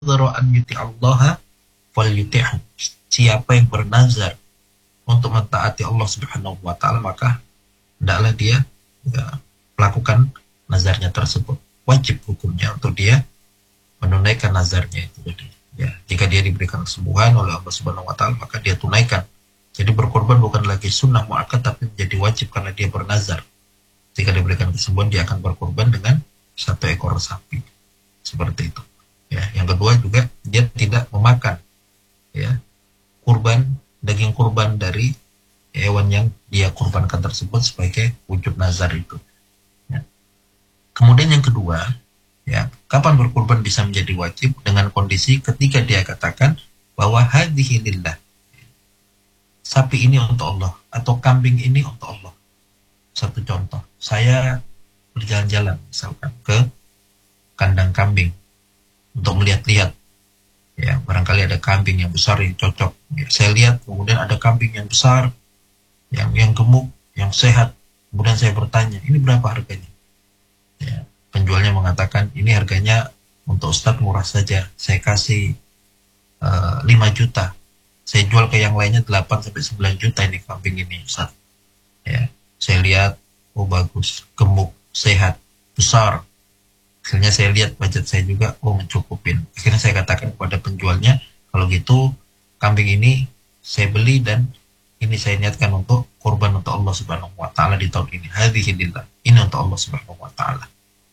nadhara an yuti Allah falyuti'hu. Siapa yang bernazar untuk mentaati Allah Subhanahu wa taala, maka hendaklah dia melakukan nazarnya tersebut. Wajib hukumnya untuk dia menunaikan nazarnya itu tadi. Ya, jika dia diberikan kesembuhan oleh Allah Subhanahu wa taala, maka dia tunaikan. Jadi berkorban bukan lagi sunnah muakkad, tapi menjadi wajib karena dia bernazar. Jika diberikan kesembuhan, dia akan berkorban dengan 1 ekor sapi. Seperti itu. Ya, yang kedua juga dia tidak memakan daging kurban dari hewan yang dia kurbankan tersebut sebagai wujud nazar itu. Ya. Kemudian yang kedua, kapan berkurban bisa menjadi wajib? Dengan kondisi ketika dia katakan bahwa hadhihi lillah, sapi ini untuk Allah atau kambing ini untuk Allah. Satu contoh, saya berjalan-jalan misalkan ke kandang kambing untuk melihat-lihat, barangkali ada kambing yang besar yang cocok. Saya lihat, kemudian ada kambing yang besar, yang gemuk, yang sehat. Kemudian saya bertanya, ini berapa harganya? Penjualnya mengatakan, ini harganya untuk Ustadz murah saja, saya kasih 5 juta. Saya jual ke yang lainnya 8-9 juta ini kambing ini, Ustadz. Saya lihat, oh bagus, gemuk, sehat, besar. Akhirnya saya lihat budget saya juga, oh mencukupin. Akhirnya saya katakan kepada penjualnya, kalau gitu kambing ini saya beli dan ini saya niatkan untuk kurban untuk Allah Subhanahu wa taala di tahun ini. Hadhihi lillah. Ini untuk Allah Subhanahu wa taala.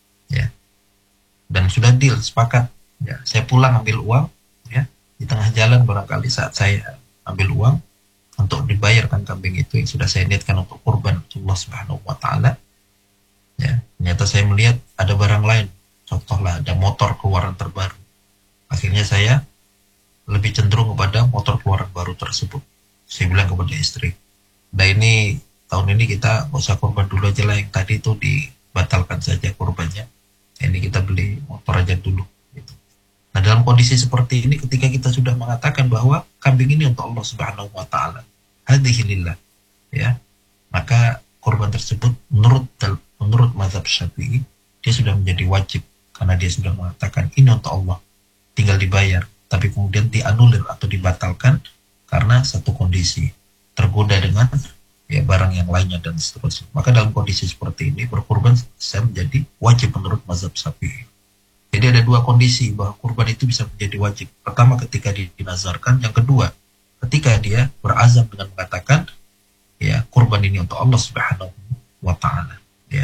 Dan sudah deal, sepakat. Saya pulang ambil uang, di tengah jalan barangkali saat saya ambil uang untuk dibayarkan kambing itu yang sudah saya niatkan untuk kurban Allah Subhanahu wa taala. Ternyata saya melihat ada barang lain. Contohlah ada motor keluaran terbaru. Akhirnya saya lebih cenderung kepada motor keluaran baru tersebut. Saya bilang kepada istri, nah ini tahun ini kita nggak usah kurban dulu aja lah, yang tadi itu dibatalkan saja kurbannya. Ini kita beli motor aja dulu. Gitu. Nah dalam kondisi seperti ini, ketika kita sudah mengatakan bahwa kambing ini untuk Allah Subhanahu wa taala, hadhihi lillah, maka kurban tersebut menurut mazhab Syafi'i dia sudah menjadi wajib karena dia sudah mengatakan ini untuk Allah, tinggal dibayar. Tapi kemudian dianulir atau dibatalkan karena satu kondisi, tergoda dengan barang yang lainnya dan seterusnya. Maka dalam kondisi seperti ini berkurban saya menjadi wajib menurut mazhab Syafi'i. Jadi ada 2 kondisi bahwa kurban itu bisa menjadi wajib. Pertama ketika dinazarkan, yang kedua ketika dia berazam dengan mengatakan kurban ini untuk Allah Subhanahu wa taala.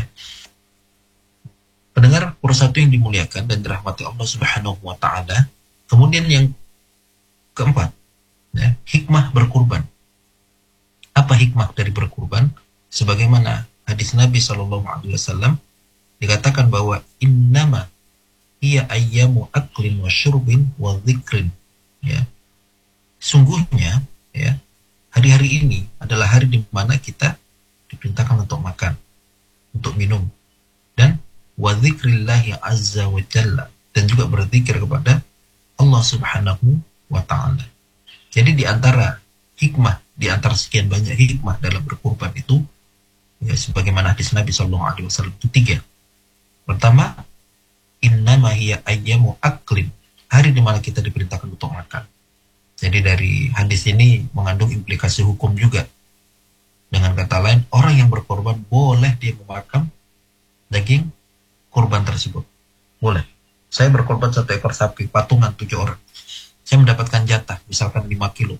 Pendengar persatu yang dimuliakan dan dirahmati Allah Subhanahu wa taala. Kemudian yang keempat, hikmah berkurban. Apa hikmah dari berkurban? Sebagaimana hadis Nabi SAW dikatakan bahwa innama hiya ayyamu aklin wa syurbin wa dzikrin. Sungguhnya hari-hari ini adalah hari di mana kita diperintahkan untuk makan, untuk minum, dan wa dzikrillahi azza wa jalla, dan juga berzikir kepada Allah Subhanahu wa taala. Jadi di antara hikmah, di antara sekian banyak hikmah dalam berkurban itu, sebagaimana hadis Nabi SAW itu 3. Pertama, innama hiya ayyamu aklin, hari di mana kita diperintahkan untuk makan. Jadi dari hadis ini mengandung implikasi hukum juga. Dengan kata lain, orang yang berkorban boleh dia memakan daging kurban tersebut. Boleh. Saya berkorban 1 ekor sapi, patungan 7 orang. Saya mendapatkan jatah, misalkan 5 kilo.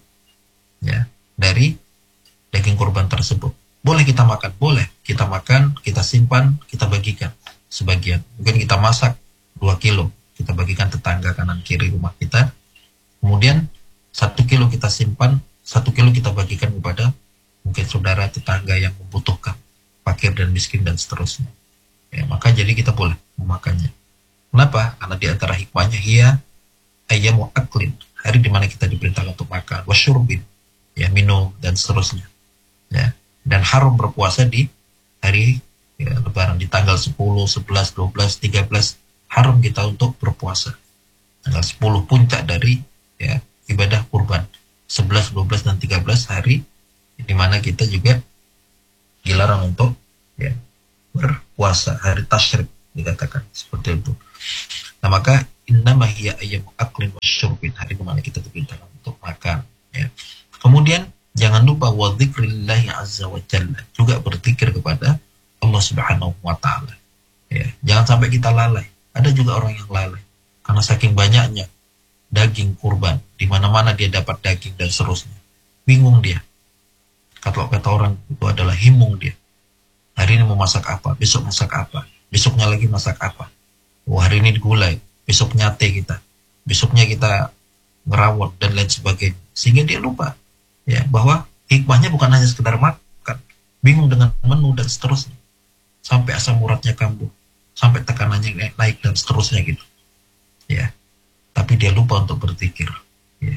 Dari daging kurban tersebut. Boleh kita makan? Boleh. Kita makan, kita simpan, kita bagikan. Sebagian. Mungkin kita masak 2 kilo. Kita bagikan tetangga kanan kiri rumah kita. Kemudian 1 kilo kita simpan, 1 kilo kita bagikan kepada mungkin saudara tetangga yang membutuhkan, fakir dan miskin dan seterusnya. Maka jadi kita boleh memakannya. Kenapa? Karena di antara hikmahnya ayyamu aklin, hari di mana kita diperintahkan untuk makan, wasyurbin, minum dan seterusnya. Dan haram berpuasa di hari Lebaran, di tanggal 10, 11, 12, 13 haram kita untuk berpuasa. Tanggal 10 puncak dari ibadah kurban. 11, 12 dan 13 hari di mana kita juga dilarang untuk berpuasa, hari tasyrik dikatakan seperti itu. Nah maka innama hiya ayyamu aklin wa syurbin, hari di mana kita diperintahkan untuk makan, ya. Kemudian jangan lupa wa dzikrillahi azza wa jalla, juga berzikir kepada Allah Subhanahu wa taala. Ya, jangan sampai kita lalai. Ada juga orang yang lalai karena saking banyaknya daging kurban, di mana-mana dia dapat daging dan seterusnya. Bingung dia. Kalau kata orang itu adalah himung dia. Hari ini mau masak apa, besok masak apa, besoknya lagi masak apa. Oh, hari ini gulai, besok nyate kita, besoknya kita ngerawat dan lain sebagainya. Sehingga dia lupa, ya, bahwa hikmahnya bukan hanya sekedar makan, bingung dengan menu dan seterusnya, sampai asam uratnya kambuh, sampai tekanannya naik dan seterusnya gitu, ya. Tapi dia lupa untuk berzikir, ya.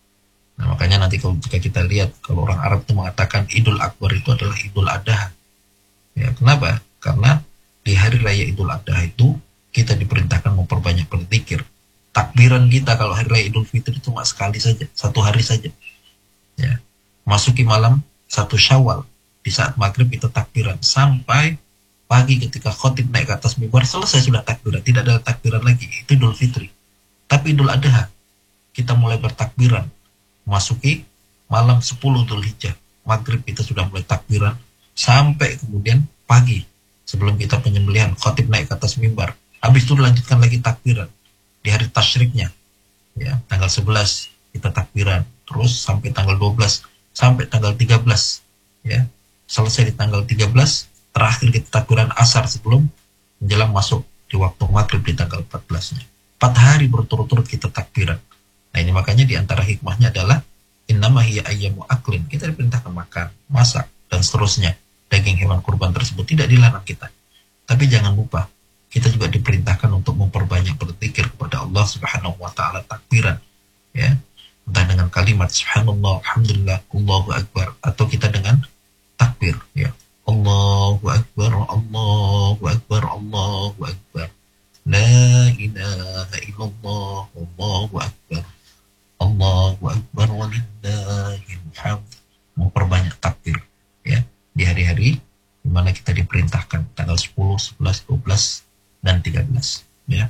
Nah, makanya nanti kalau jika kita lihat, kalau orang Arab itu mengatakan Idul Akbar itu adalah Idul Adha. Ya, kenapa? Karena di hari raya Idul Adha itu kita diperintahkan memperbanyak berzikir. Takbiran kita kalau hari raya Idul Fitri itu cuma sekali saja, satu hari saja. Ya. Masuki malam 1 Syawal, di saat maghrib kita takbiran sampai pagi ketika khotib naik ke atas mimbar, selesai sudah takbiran, tidak ada takbiran lagi. Itu Idul Fitri. Tapi Idul Adha kita mulai bertakbiran, masuki malam 10 Dzulhijjah, maghrib kita sudah mulai takbiran sampai kemudian pagi sebelum kita penyembelihan, khotib naik ke atas mimbar. Habis itu dilanjutkan lagi takbiran di hari tasyriknya, ya, tanggal 11 kita takbiran terus sampai tanggal 12 sampai tanggal 13, ya. Selesai di tanggal 13, terakhir kita takbiran asar sebelum menjelang masuk di waktu maghrib di tanggal 14-nya. 4 hari berturut-turut kita takbiran. Nah, ini makanya di antara hikmahnya adalah innama hiya ayyamu aklin, kita diperintahkan makan, masak dan seterusnya. Daging hewan kurban tersebut tidak dilarang kita. Tapi jangan lupa, kita juga diperintahkan untuk memperbanyak berzikir kepada Allah Subhanahu wa taala, takbiran, ya. Entah dengan kalimat subhanallah, alhamdulillah, Allahu akbar, atau kita dengan takbir, ya. Allahu akbar, Allahu akbar, Allahu akbar. La ilaha illallah, Allahu akbar. Allahu akbar walillahil hamd. Memperbanyak takbir, ya, di hari-hari di mana kita diperintahkan tanggal 10, 11, 12 dan 13, ya.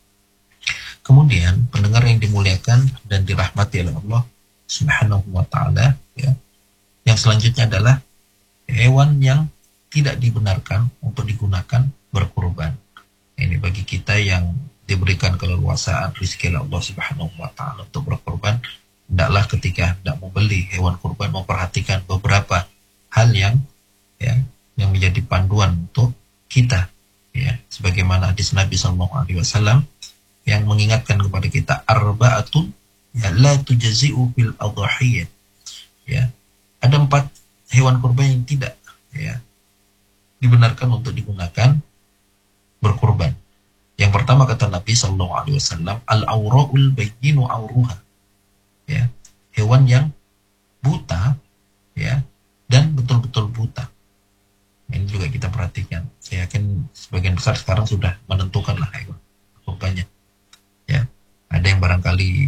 Kemudian pendengar yang dimuliakan dan dirahmati oleh Allah Subhanahu wa taala, ya. Yang selanjutnya adalah hewan yang tidak dibenarkan untuk digunakan berkurban. Ini bagi kita yang diberikan keleluasaan rezeki oleh Allah Subhanahu wa taala untuk berkurban, hendaklah ketika hendak membeli hewan kurban memperhatikan beberapa hal yang, ya, yang menjadi panduan untuk kita, ya, sebagaimana hadis Nabi sallallahu alaihi wasallam yang mengingatkan kepada kita arba'atun ya la tujzi'u fil adhiyah, ya. Ada 4 hewan kurban yang tidak, ya, dibenarkan untuk digunakan berkurban. Yang pertama kata Nabi sallallahu alaihi wasallam, al-aura'ul bayyinu auruha, ya, hewan yang buta, ya, dan betul-betul buta. Ini juga kita perhatikan. Saya yakin sebagian besar sekarang sudah menentukan lah hewan kurbannya, ya. Ada yang barangkali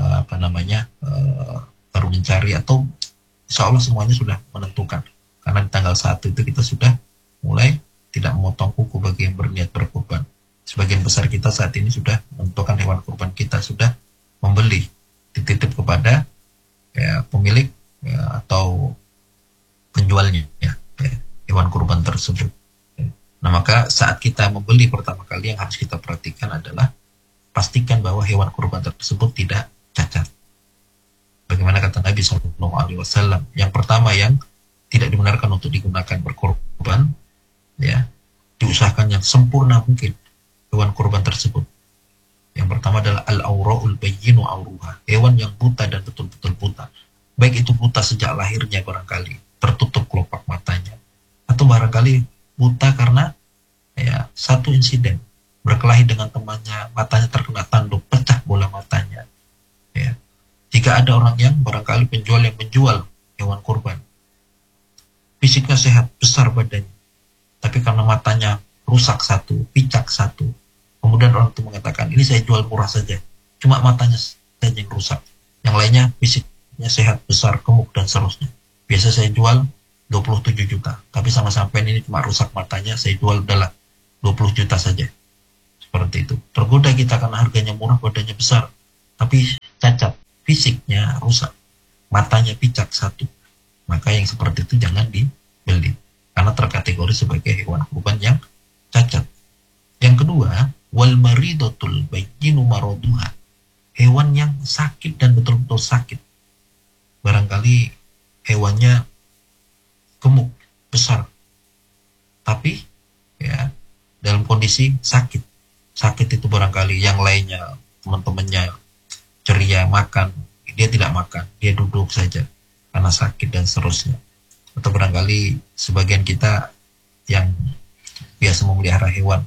baru mencari, atau insya Allah semuanya sudah menentukan, karena di tanggal 1 itu kita sudah mulai tidak memotong kuku bagi yang berniat berkurban. Sebagian besar kita saat ini sudah menentukan hewan kurban kita, sudah membeli, dititip kepada, ya, pemilik, ya, atau penjualnya, ya, hewan kurban tersebut. Nah, maka saat kita membeli pertama kali yang harus kita perhatikan adalah pastikan bahwa hewan kurban tersebut tidak cacat. Bagaimana kata Nabi SAW, yang pertama yang tidak dibenarkan untuk digunakan berkurban, ya, diusahakan yang sempurna mungkin hewan kurban tersebut. Yang pertama adalah al-aura'ul bayyinu auruha, hewan yang buta dan betul-betul buta. Baik itu buta sejak lahirnya barangkali, tertutup kelopak matanya, atau barangkali buta karena, ya, satu insiden, berkelahi dengan temannya, matanya terkena tanduk, pecah bola matanya, ya. Jika ada orang yang barangkali penjual yang menjual hewan kurban, fisiknya sehat, besar badannya, tapi karena matanya rusak satu, picak satu, kemudian orang itu mengatakan, ini saya jual murah saja, cuma matanya saja yang rusak, yang lainnya fisiknya sehat, besar, gemuk, dan seterusnya. Biasa saya jual 27 juta, tapi sama sampai ini cuma rusak matanya, saya jual udahlah 20 juta saja. Seperti itu. Tergoda kita karena harganya murah, badannya besar, tapi cacat, fisiknya rusak, matanya picak satu. Maka yang seperti itu jangan dibeli, karena terkategori sebagai hewan kurban yang cacat. Yang kedua, wal maridatul bayyinu maraduha, hewan yang sakit dan betul-betul sakit. Barangkali hewannya gemuk, besar, tapi ya dalam kondisi sakit. Sakit itu barangkali yang lainnya, teman-temannya ceria makan, dia tidak makan, dia duduk saja karena sakit dan seterusnya. Atau barangkali sebagian kita yang biasa memelihara hewan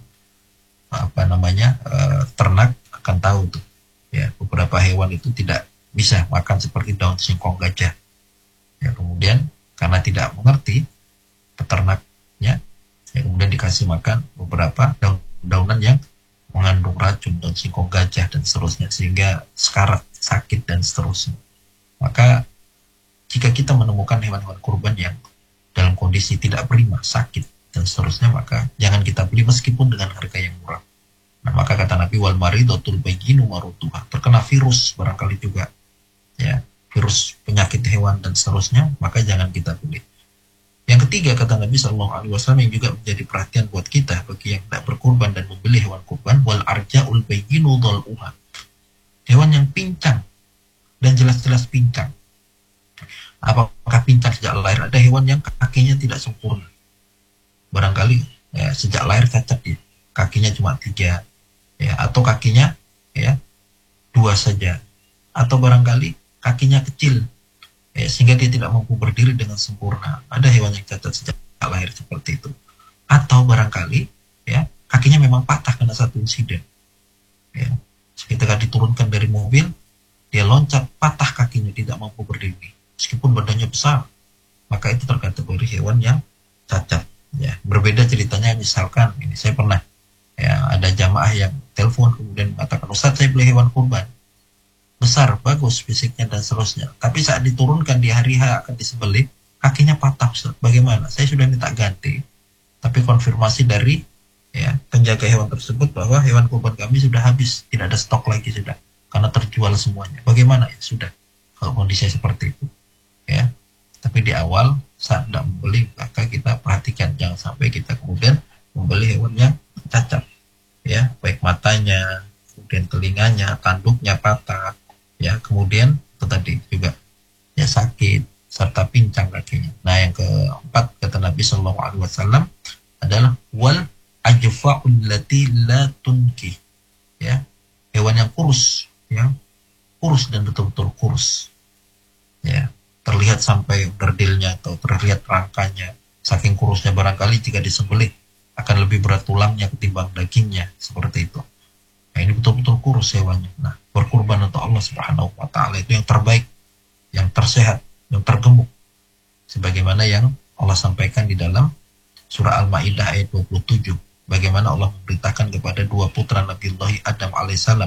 ternak akan tahu tuh, ya, beberapa hewan itu tidak bisa makan seperti daun singkong gajah. Ya, kemudian karena tidak mengerti peternaknya, ya, kemudian dikasih makan beberapa daun-daunan yang mengandung racun, daun singkong gajah dan seterusnya, sehingga sekarat, sakit dan seterusnya. Maka jika kita menemukan hewan-hewan kurban yang dalam kondisi tidak prima, sakit dan seterusnya, maka jangan kita beli meskipun dengan harga yang murah. Nah, maka kata Nabi, wal maridatul bayyinu marutuha, terkena virus barangkali juga, ya, virus penyakit hewan dan seterusnya, maka jangan kita beli. Yang ketiga, kata Nabi SAW, yang juga menjadi perhatian buat kita bagi yang tidak berkurban dan membeli hewan kurban, wal arja'ul bayyinu dhal'uha, hewan yang pincang dan jelas-jelas pincang. Apakah pincang sejak lahir? Ada hewan yang kakinya tidak sempurna, barangkali ya, sejak lahir cacat dia, kakinya cuma 3, ya, atau kakinya ya 2 saja, atau barangkali kakinya kecil, ya, sehingga dia tidak mampu berdiri dengan sempurna. Ada hewan yang cacat sejak lahir seperti itu. Atau barangkali ya kakinya memang patah karena satu insiden, ya, ketika diturunkan dari mobil dia loncat, patah kakinya, tidak mampu berdiri meskipun badannya besar, maka itu terkategori hewan yang cacat. Ya, berbeda ceritanya misalkan ini, saya pernah, ya, ada jamaah yang telepon kemudian mengatakan, Ustaz, saya beli hewan kurban besar, bagus fisiknya dan seterusnya, tapi saat diturunkan di hari H akan disembelih, kakinya patah, Ustaz. Bagaimana? Saya sudah minta ganti, tapi konfirmasi dari ya penjaga hewan tersebut bahwa hewan kurban kami sudah habis, tidak ada stok lagi sudah, karena terjual semuanya. Bagaimana? Ya sudah, kalau kondisi seperti itu, ya. Tapi di awal saat tidak membeli, maka kita perhatikan jangan sampai kita kemudian membeli hewan yang cacat, ya, baik matanya, kemudian telinganya, tanduknya patah, ya, kemudian itu tadi juga ya sakit serta pincang kakinya. Nah, yang keempat kata Nabi SAW adalah wal ajfa'ul lati la tunki, ya, hewan yang kurus, ya, kurus dan betul-betul kurus, ya, terlihat sampai gerdilnya atau terlihat rangkanya, saking kurusnya barangkali jika disembelih akan lebih berat tulangnya ketimbang dagingnya, seperti itu. Nah, ini betul-betul kurus hewannya. Nah, berkurban untuk Allah Subhanahu wa Ta'ala itu yang terbaik, yang tersehat, yang tergemuk, sebagaimana yang Allah sampaikan di dalam surah Al-Maidah ayat 27, bagaimana Allah memberitakan kepada 2 putra Nabiullah Adam alaihissalam,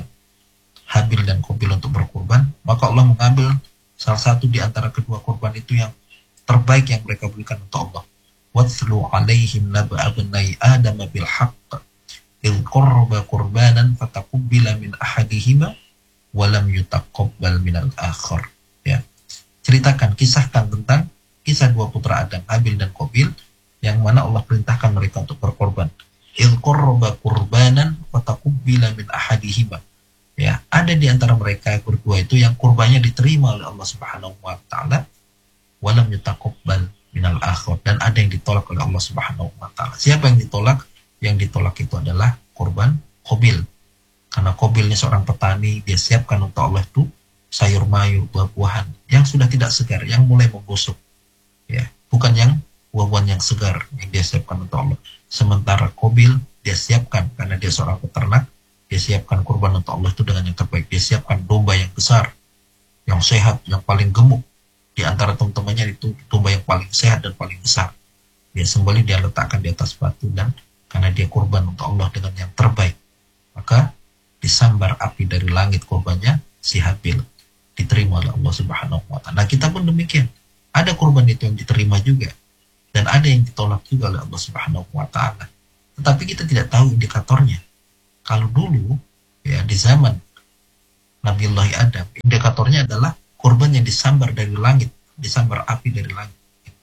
Habil dan Qabil, untuk berkurban. Maka Allah mengambil salah satu di antara kedua kurban itu yang terbaik yang mereka berikan untuk Allah. Watslu alaihim naba abnai Adam bil haqq il qarraba qurbanan fataqubbila min ahadihima wa lam yutaqabbal min al-akhar. Ya. Ceritakan, kisahkan tentang kisah 2 putra Adam, Habil dan Qabil, yang mana Allah perintahkan mereka untuk berkorban. Il qarraba qurbanan fataqubbila min ahadihima. Ya, ada di antara mereka berdua itu yang kurbannya diterima oleh Allah Subhanahu wa Ta'ala, walam yutaqabbal minal akhir, dan ada yang ditolak oleh Allah Subhanahu wa Ta'ala. Siapa yang ditolak? Yang ditolak itu adalah kurban Qabil. Karena Qabil ini seorang petani, dia siapkan untuk Allah itu sayur mayur, buah-buahan yang sudah tidak segar, yang mulai membusuk. Ya, bukan yang buah-buahan yang segar yang dia siapkan untuk Allah. Sementara Qabil dia siapkan karena dia seorang peternak, dia siapkan kurban untuk Allah itu dengan yang terbaik. Dia siapkan domba yang besar, yang sehat, yang paling gemuk. Di antara teman-temannya itu domba yang paling sehat dan paling besar. Dia sembelih, dia letakkan di atas batu, dan karena dia kurban untuk Allah dengan yang terbaik, maka disambar api dari langit kurbannya si Habil, diterima oleh Allah Subhanahu wa Ta'ala. Nah, kita pun demikian. Ada kurban itu yang diterima juga, dan ada yang ditolak juga oleh Allah Subhanahu wa Ta'ala. Tetapi kita tidak tahu indikatornya. Kalau dulu ya di zaman Nabiullah Adam, indikatornya adalah kurban yang disambar dari langit, disambar api dari langit.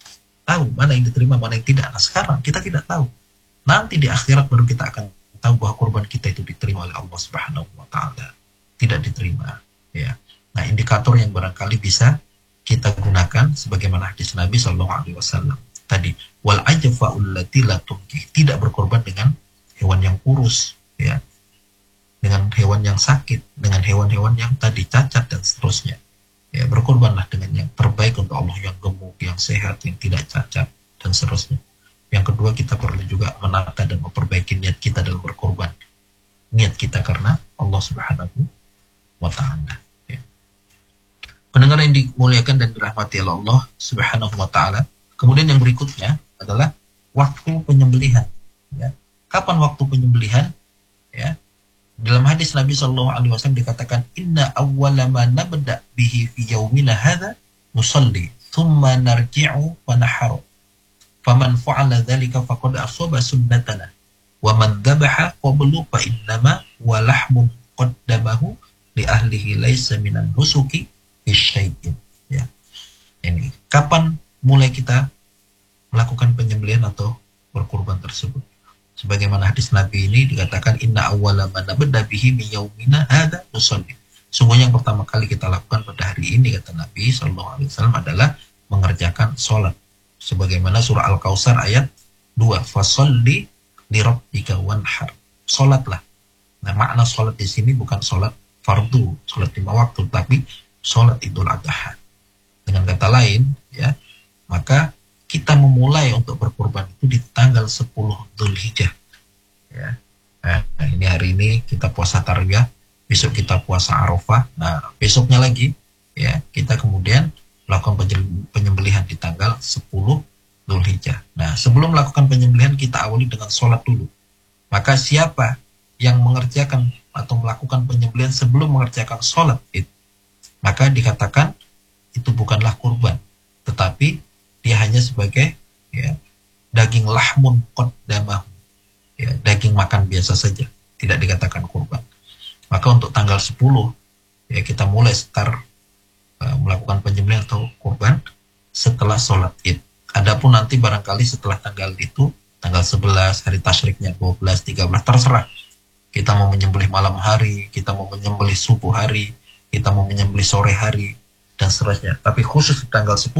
Tahu mana yang diterima, mana yang tidak. Nah sekarang kita tidak tahu. Nanti di akhirat baru kita akan tahu bahwa kurban kita itu diterima oleh Allah Subhanahu wa taala, tidak diterima. Ya. Nah, indikator yang barangkali bisa kita gunakan sebagaimana hadis Nabi Shallallahu alaihi wasallam tadi, wal ajfa'ul lati la tunkih, tidak berkorban dengan hewan yang kurus, ya. Dengan hewan yang sakit, dengan hewan-hewan yang tadi cacat dan seterusnya. Ya, berkorbanlah dengan yang terbaik untuk Allah, yang gemuk, yang sehat, yang tidak cacat dan seterusnya. Yang kedua, kita perlu juga menata dan memperbaiki niat kita dalam berkorban. Niat kita karena Allah Subhanahu wa ta'ala. Ya. Pendengar yang dimuliakan dan dirahmati oleh Allah Subhanahu wa ta'ala. Kemudian yang berikutnya adalah waktu penyembelihan. Ya. Kapan waktu penyembelihan? Ya. Dalam hadis Nabi Shallallahu Alaihi Wasallam dikatakan, Inna awwala ma nabda bihi fi yaumina hadha nusalli, thumma narji'u wa naharu. Faman fa'ala dzalika faqad asaba sunnatana. Wa man dhabaha qablu fa innama wa lahmun qaddamahu li ahlihi laisa minan nusuki fi syai'in. Ya. Ini kapan mulai kita melakukan penyembelihan atau berkurban tersebut? Sebagaimana hadis Nabi ini dikatakan, inna awwala man nabda bihi min yaumina hadza nusalli. Sungguh yang pertama kali kita lakukan pada hari ini, kata Nabi sallallahu alaihi wasallam, adalah mengerjakan salat. Sebagaimana surah Al-Kautsar ayat 2, fasholli li rabbika wanhar. Salatlah. Nah, makna salat di sini bukan salat fardu, salat 5 waktu, tapi salat Idul Adha. Dengan kata lain, ya, maka kita memulai untuk berkurban itu di tanggal 10 Dzulhijjah. Ya. Nah, ini hari ini kita puasa Tarwiyah, besok kita puasa Arafah. Nah, besoknya lagi ya, kita kemudian melakukan penyembelihan di tanggal 10 Dzulhijjah. Nah, sebelum melakukan penyembelihan kita awali dengan sholat dulu. Maka siapa yang mengerjakan atau melakukan penyembelihan sebelum mengerjakan sholat itu, maka dikatakan itu bukanlah kurban, tetapi dia hanya sebagai ya, daging lahmun qaddamahu, ya, daging makan biasa saja, tidak dikatakan kurban. Maka untuk tanggal 10 ya kita mulai start melakukan penyembelihan atau kurban setelah sholat Id. Adapun nanti barangkali setelah tanggal itu, tanggal 11, hari tasyriknya 12, 13, terserah. Kita mau menyembelih malam hari, kita mau menyembelih subuh hari, kita mau menyembelih sore hari, dan seterusnya. Tapi khusus di tanggal 10,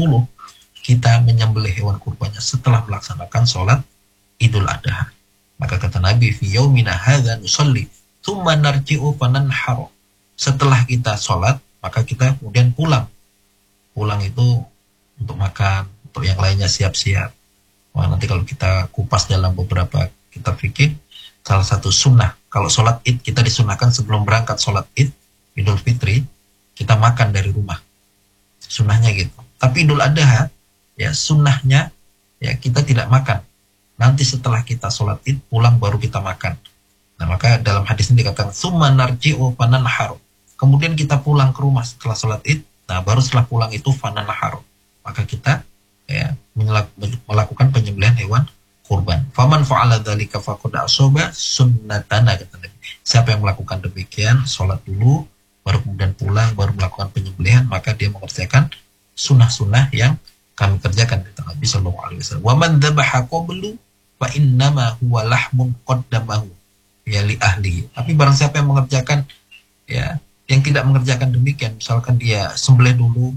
kita menyembelih hewan kurbannya setelah melaksanakan sholat Idul Adha. Maka kata Nabi, fi yaumina hadza nusalli, tsumma narji'u fananharu. Setelah kita sholat, maka kita kemudian pulang. Pulang itu untuk makan, untuk yang lainnya siap-siap. Wah, nanti kalau kita kupas dalam beberapa kitab fikih, salah satu sunnah, kalau sholat Id kita disunahkan sebelum berangkat sholat Id, Idul Fitri, kita makan dari rumah. Sunnahnya gitu. Tapi Idul Adha, ya sunnahnya ya kita tidak makan. Nanti setelah kita sholat Id pulang baru kita makan. Nah, maka dalam hadis ini dikatakan summa narji'u fananharu. Kemudian kita pulang ke rumah setelah sholat Id. Nah, baru setelah pulang itu fananharu. Maka kita ya melakukan penyembelihan hewan kurban. Faman fa'ala dzalika faqad asaba sunnatana, kata Nabi. Siapa yang melakukan demikian, sholat dulu baru kemudian pulang baru melakukan penyembelihan, maka dia mengerjakan sunnah-sunnah yang kami kerjakan, kata Nabi sallallahu alaihi wasallam. Wa man dzabaha qablu fa innama huwa lahmun qaddamahu ya li ahli. Tapi barang siapa yang mengerjakan ya, yang tidak mengerjakan demikian, misalkan dia sembelih dulu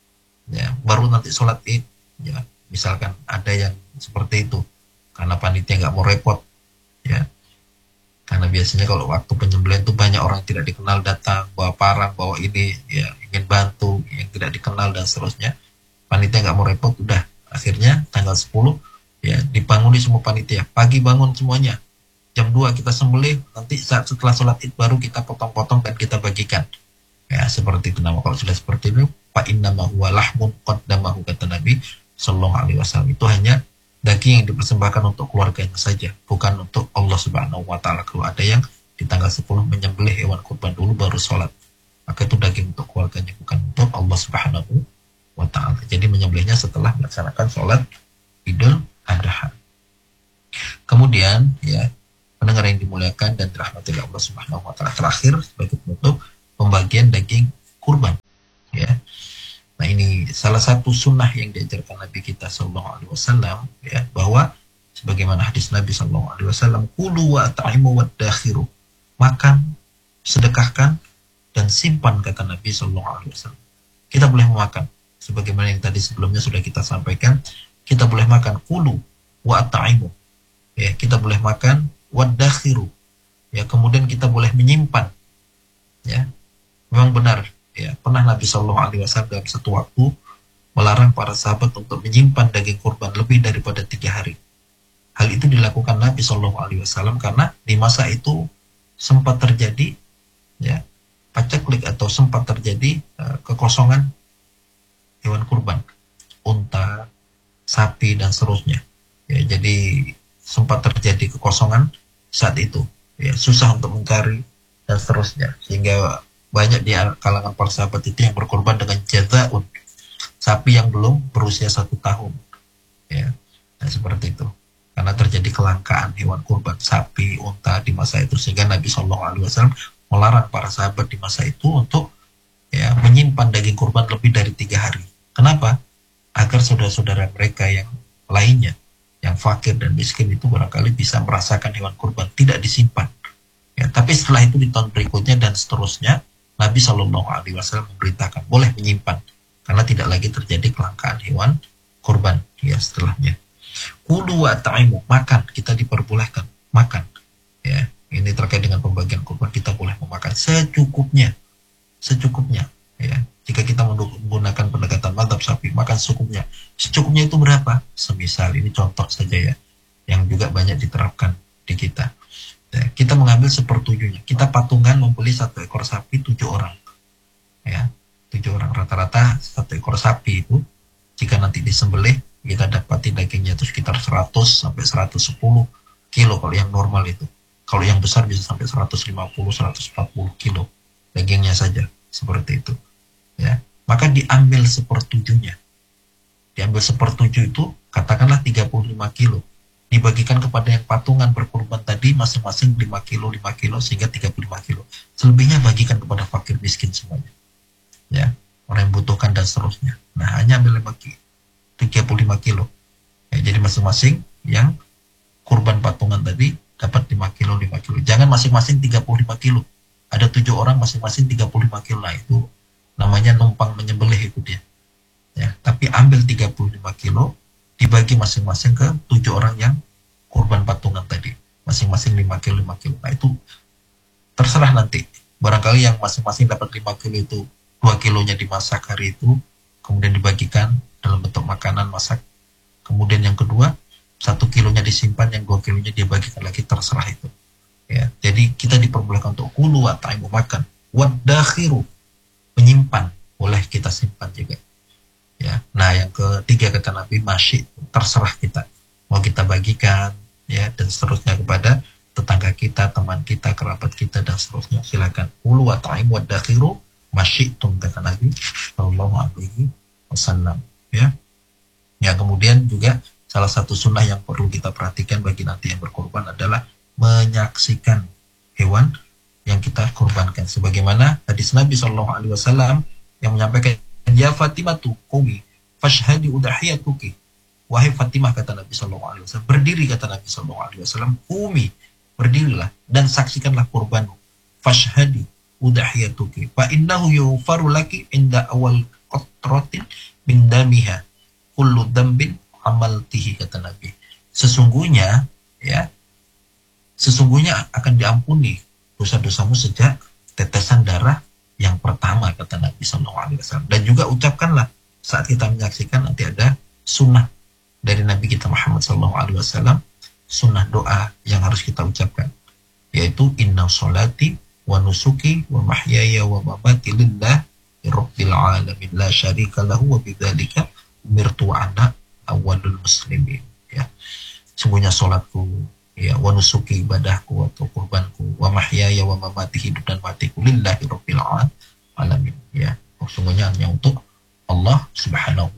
ya, baru nanti sholat Id ya, misalkan ada yang seperti itu karena panitia nggak mau repot ya, karena biasanya kalau waktu penyembelihan itu banyak orang tidak dikenal datang, bawa parang, bawa ini ya, ingin bantu yang tidak dikenal dan seterusnya. Panitia nggak mau repot, udah akhirnya tanggal 10 ya dibangun semua panitia, pagi bangun semuanya, jam 2 kita sembelih, nanti saat setelah sholat Id baru kita potong-potong dan kita bagikan ya, seperti itu. Nama kalau sudah seperti itu, fa innama huwa lahmun qaddamahu, kata Nabi sallallahu alaihi wasallam. Itu hanya daging yang dipersembahkan untuk keluarganya saja, bukan untuk Allah Subhanahu wa taala. Kalau ada yang di tanggal 10 menyembelih hewan kurban dulu baru sholat, maka itu daging untuk keluarganya, bukan untuk Allah Subhanahu wa ta'ala. Jadi menyembelihnya setelah melaksanakan sholat Idul Adha. Kemudian ya, Pendengar yang dimuliakan dan dirahmati oleh Allah Subhanahu wa taala, terakhir sebagai penutup, pembagian daging kurban, ya. Nah, ini salah satu sunnah yang diajarkan Nabi kita Sallallahu Alaihi Wasallam, ya, bahwa sebagaimana hadis Nabi Sallallahu Alaihi Wasallam, kulu wa ta'imu wa dakhiru, makan, sedekahkan, dan simpan, kata Nabi Sallallahu Alaihi Wasallam. Kita boleh memakan, sebagaimana yang tadi sebelumnya sudah kita sampaikan, kita boleh makan kulu wa ta'imu, ya, kita boleh makan wa dakhiru, ya, kemudian kita boleh menyimpan, ya. Memang benar, ya, pernah Nabi Shallallahu Alaihi Wasallam dalam satu waktu melarang para sahabat untuk menyimpan daging kurban lebih daripada 3 hari. Hal itu dilakukan Nabi Shallallahu Alaihi Wasallam karena di masa itu sempat terjadi, ya, paceklik atau sempat terjadi kekosongan hewan kurban, unta, sapi, dan seterusnya. Ya, jadi sempat terjadi kekosongan saat itu, ya, susah untuk mencari dan seterusnya, sehingga banyak di kalangan para sahabat itu yang berkorban dengan jazaun, sapi yang belum berusia 1 tahun, ya. Nah, seperti itu, karena terjadi kelangkaan hewan kurban sapi, unta di masa itu, sehingga Nabi Shallallahu Alaihi Wasallam melarang para sahabat di masa itu untuk, ya, menyimpan daging kurban lebih dari 3 hari. Kenapa? Agar saudara-saudara mereka yang lainnya, yang fakir dan miskin itu barangkali bisa merasakan hewan kurban, tidak disimpan. Ya, tapi setelah itu di tahun berikutnya dan seterusnya, Nabi Shallallahu Alaihi Wasallam memerintahkan boleh menyimpan karena tidak lagi terjadi kelangkaan hewan kurban, ya, setelahnya. Kulu wa ta'imu, makan, kita diperbolehkan makan, ya. Ini terkait dengan pembagian kurban, kita boleh memakan secukupnya, ya. Jika kita menggunakan pendekatan madzhab Syafi'i, makan secukupnya. Secukupnya itu berapa? Semisal ini contoh saja, ya, yang juga banyak diterapkan di kita. Ya, kita mengambil sepertujuhnya. Kita patungan membeli 1 ekor sapi 7 orang. Ya, 7 orang. Rata-rata 1 ekor sapi itu, jika nanti disembelih, kita dapati dagingnya itu sekitar 100 sampai 110 kilo kalau yang normal itu. Kalau yang besar bisa sampai 150, 140 kilo dagingnya saja. Seperti itu. Ya, maka diambil sepertujuhnya. Diambil sepertujuh itu, katakanlah 35 kilo. Dibagikan kepada yang patungan berkurban tadi masing-masing 5 kilo, 5 kilo, sehingga 35 kilo. Selebihnya bagikan kepada fakir miskin semuanya. Ya, orang yang butuhkan dan seterusnya. Nah, hanya ambil 35 kilo. Ya, jadi masing-masing yang kurban patungan tadi dapat 5 kilo, 5 kilo. Jangan masing-masing 35 kilo. Ada 7 orang masing-masing 35 kilo. Nah, itu namanya numpang menyembelih itu dia. Ya, tapi ambil 35 kilo, dibagi masing-masing ke 7 orang yang kurban patungan tadi. Masing-masing 5 kilo, 5 kilo. Nah, itu terserah nanti. Barangkali yang masing-masing dapat 5 kilo itu, 2 kilonya dimasak hari itu, kemudian dibagikan dalam bentuk makanan masak. Kemudian yang kedua, 1 kilonya disimpan, yang 2 kilonya dia bagikan lagi, terserah itu. Ya, jadi kita diperbolehkan untuk kulu wa ta'imu, makan. Wadakhiru, menyimpan, boleh kita simpan juga. Ya, nah yang ketiga kata Nabi, masyi, terserah kita, mau kita bagikan, ya, dan seterusnya kepada tetangga kita, teman kita, kerabat kita, dan seterusnya, silakan. Kulu wa ta'imu wa dakhiru masyitum, kata Nabi Sallallahu Alaihi Wasallam. Ya, ya, kemudian juga salah satu sunnah yang perlu kita perhatikan bagi nanti yang berkorban adalah menyaksikan hewan yang kita korbankan, sebagaimana hadis Nabi Sallallahu Alaihi Wasallam yang menyampaikan, ya Fatimah tu qumi fashhadi udahiyatuki. Wahai Fatimah, kata Nabi Sallallahu Alaihi Wasallam, berdiri, kata Nabi Sallallahu Alaihi Wasallam, qumi, berdirilah dan saksikanlah kurbanmu. Fashhadi udahiyatuki fa innahu yufaru laki inda awal qatratin min damiha kullu dambin amaltihi, kata Nabi. Sesungguhnya, ya, sesungguhnya akan diampuni dosa-dosamu sejak tetesan darah yang pertama, kata Nabi SAW. Dan juga ucapkanlah saat kita menyaksikan, nanti ada sunnah dari Nabi kita Muhammad SAW, sunnah doa yang harus kita ucapkan, yaitu inna sholati wa nusuki wa mahyaya wa mamati lillah rabbil alamin la syarika lahu wa bidzalika umirtu wa ana awwalul muslimin. Ya, sungguhnya sholatku, ya, wa nusuki, ibadahku atau kurbanku, wa mahyaya wa mamati, hidup dan matiku, lillahi rabbil alamin, ya, sungguhnya hanya untuk Allah Subhanahu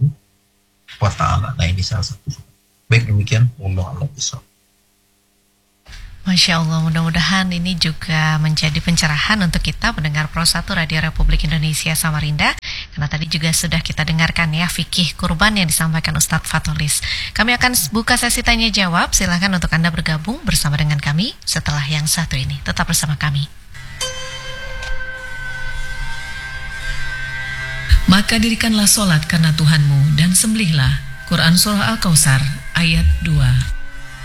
wa ta'ala. Nah, ini salah satu. Baik, demikian, wallahu a'lam bishawab. Masya Allah, mudah-mudahan ini juga menjadi pencerahan untuk kita mendengar Pro 1 Radio Republik Indonesia Samarinda. Karena tadi juga sudah kita dengarkan ya fikih kurban yang disampaikan Ustadz Fatolis. Kami akan buka sesi tanya jawab. Silahkan untuk Anda bergabung bersama dengan kami setelah yang satu ini. Tetap bersama kami. Maka dirikanlah solat karena Tuhanmu dan sembelihlah. Quran Surah Al-Kautsar ayat 2.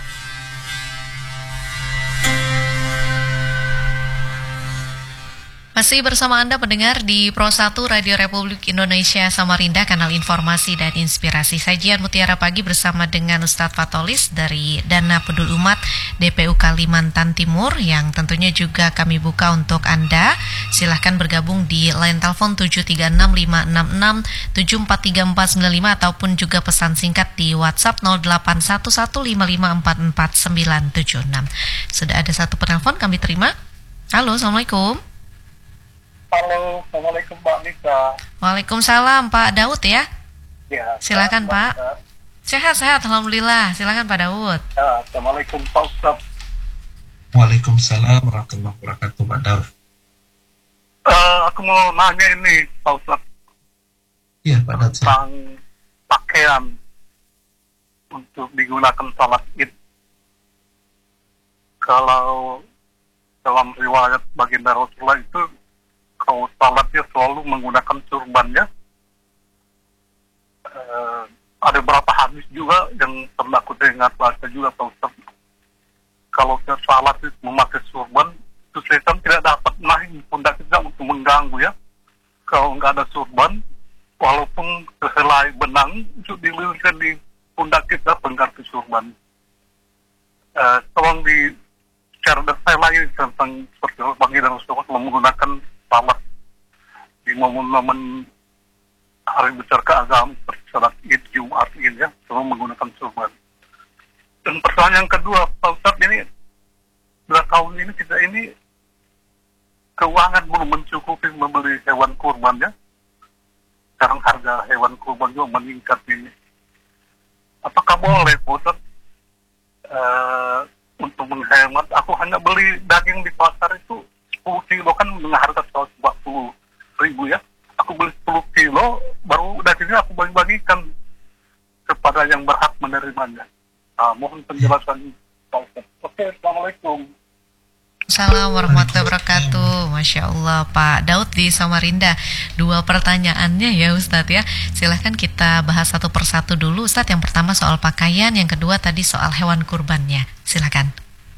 Masih bersama Anda pendengar di Pro 1 Radio Republik Indonesia Samarinda, kanal informasi dan inspirasi. Sajian Mutiara Pagi bersama dengan Ustadz Fatolis dari Dana Peduli Umat DPU Kalimantan Timur, yang tentunya juga kami buka untuk Anda. Silahkan bergabung di line telepon 736-566-743495 ataupun juga pesan singkat di WhatsApp 081155449976. Sudah ada satu penelpon kami terima. Halo, Assalamualaikum. Halo, Assalamualaikum Mbak Nisa. Waalaikumsalam Pak Daud ya. Ya. Silakan Pak. Sehat-sehat, alhamdulillah. Silakan Pak Daud. Ya, Assalamualaikum Pak Ustaz. Waalaikumsalam warahmatullahi wabarakatuh, Pak Daud. Aku mau nanya ini Pak Ustaz Iya, Pak Daud. tentang pakaian untuk digunakan salat Id. Kalau dalam riwayat baginda Rasulullah itu, kalau salatnya selalu menggunakan surbannya. Ada beberapa hadis juga yang pernah aku dengar baca juga Pak Ustaz. Kalau kita salat itu memakai surban, itu setan tidak dapat naik pundak kita untuk mengganggu ya. Kalau nggak ada surban, walaupun sehelai benang itu dililitkan di pundak kita pengganti surban. Tolong secara detail lagi tentang seperti baginda Rasulullah kalau menggunakan salat di momen-momen hari besar keagamaan seperti salat Id, Jumat ini ya, selalu menggunakan surban. Dan pertanyaan yang kedua, Pak Ustadz, ini sudah tahun ini kita ini keuangan belum mencukupi membeli hewan kurban ya. Sekarang harga hewan kurban juga meningkat ini. Apakah boleh Pak Ustadz untuk menghemat? Aku hanya beli daging di pasar itu 10 kilo kan dengan harga 140.000 ya. Aku beli 10 kilo, baru dagingnya aku bagi-bagikan kepada yang berhak menerimanya. Mohon penjelasan Pak Ustaz. Oke, Assalamualaikum. Assalamualaikum warahmatullahi wabarakatuh. Masya Allah Pak Daud di Samarinda. 2 pertanyaannya ya Ustadz ya. Silahkan kita bahas satu persatu dulu Ustadz. Yang pertama soal pakaian, yang kedua tadi soal hewan kurbannya. Silakan.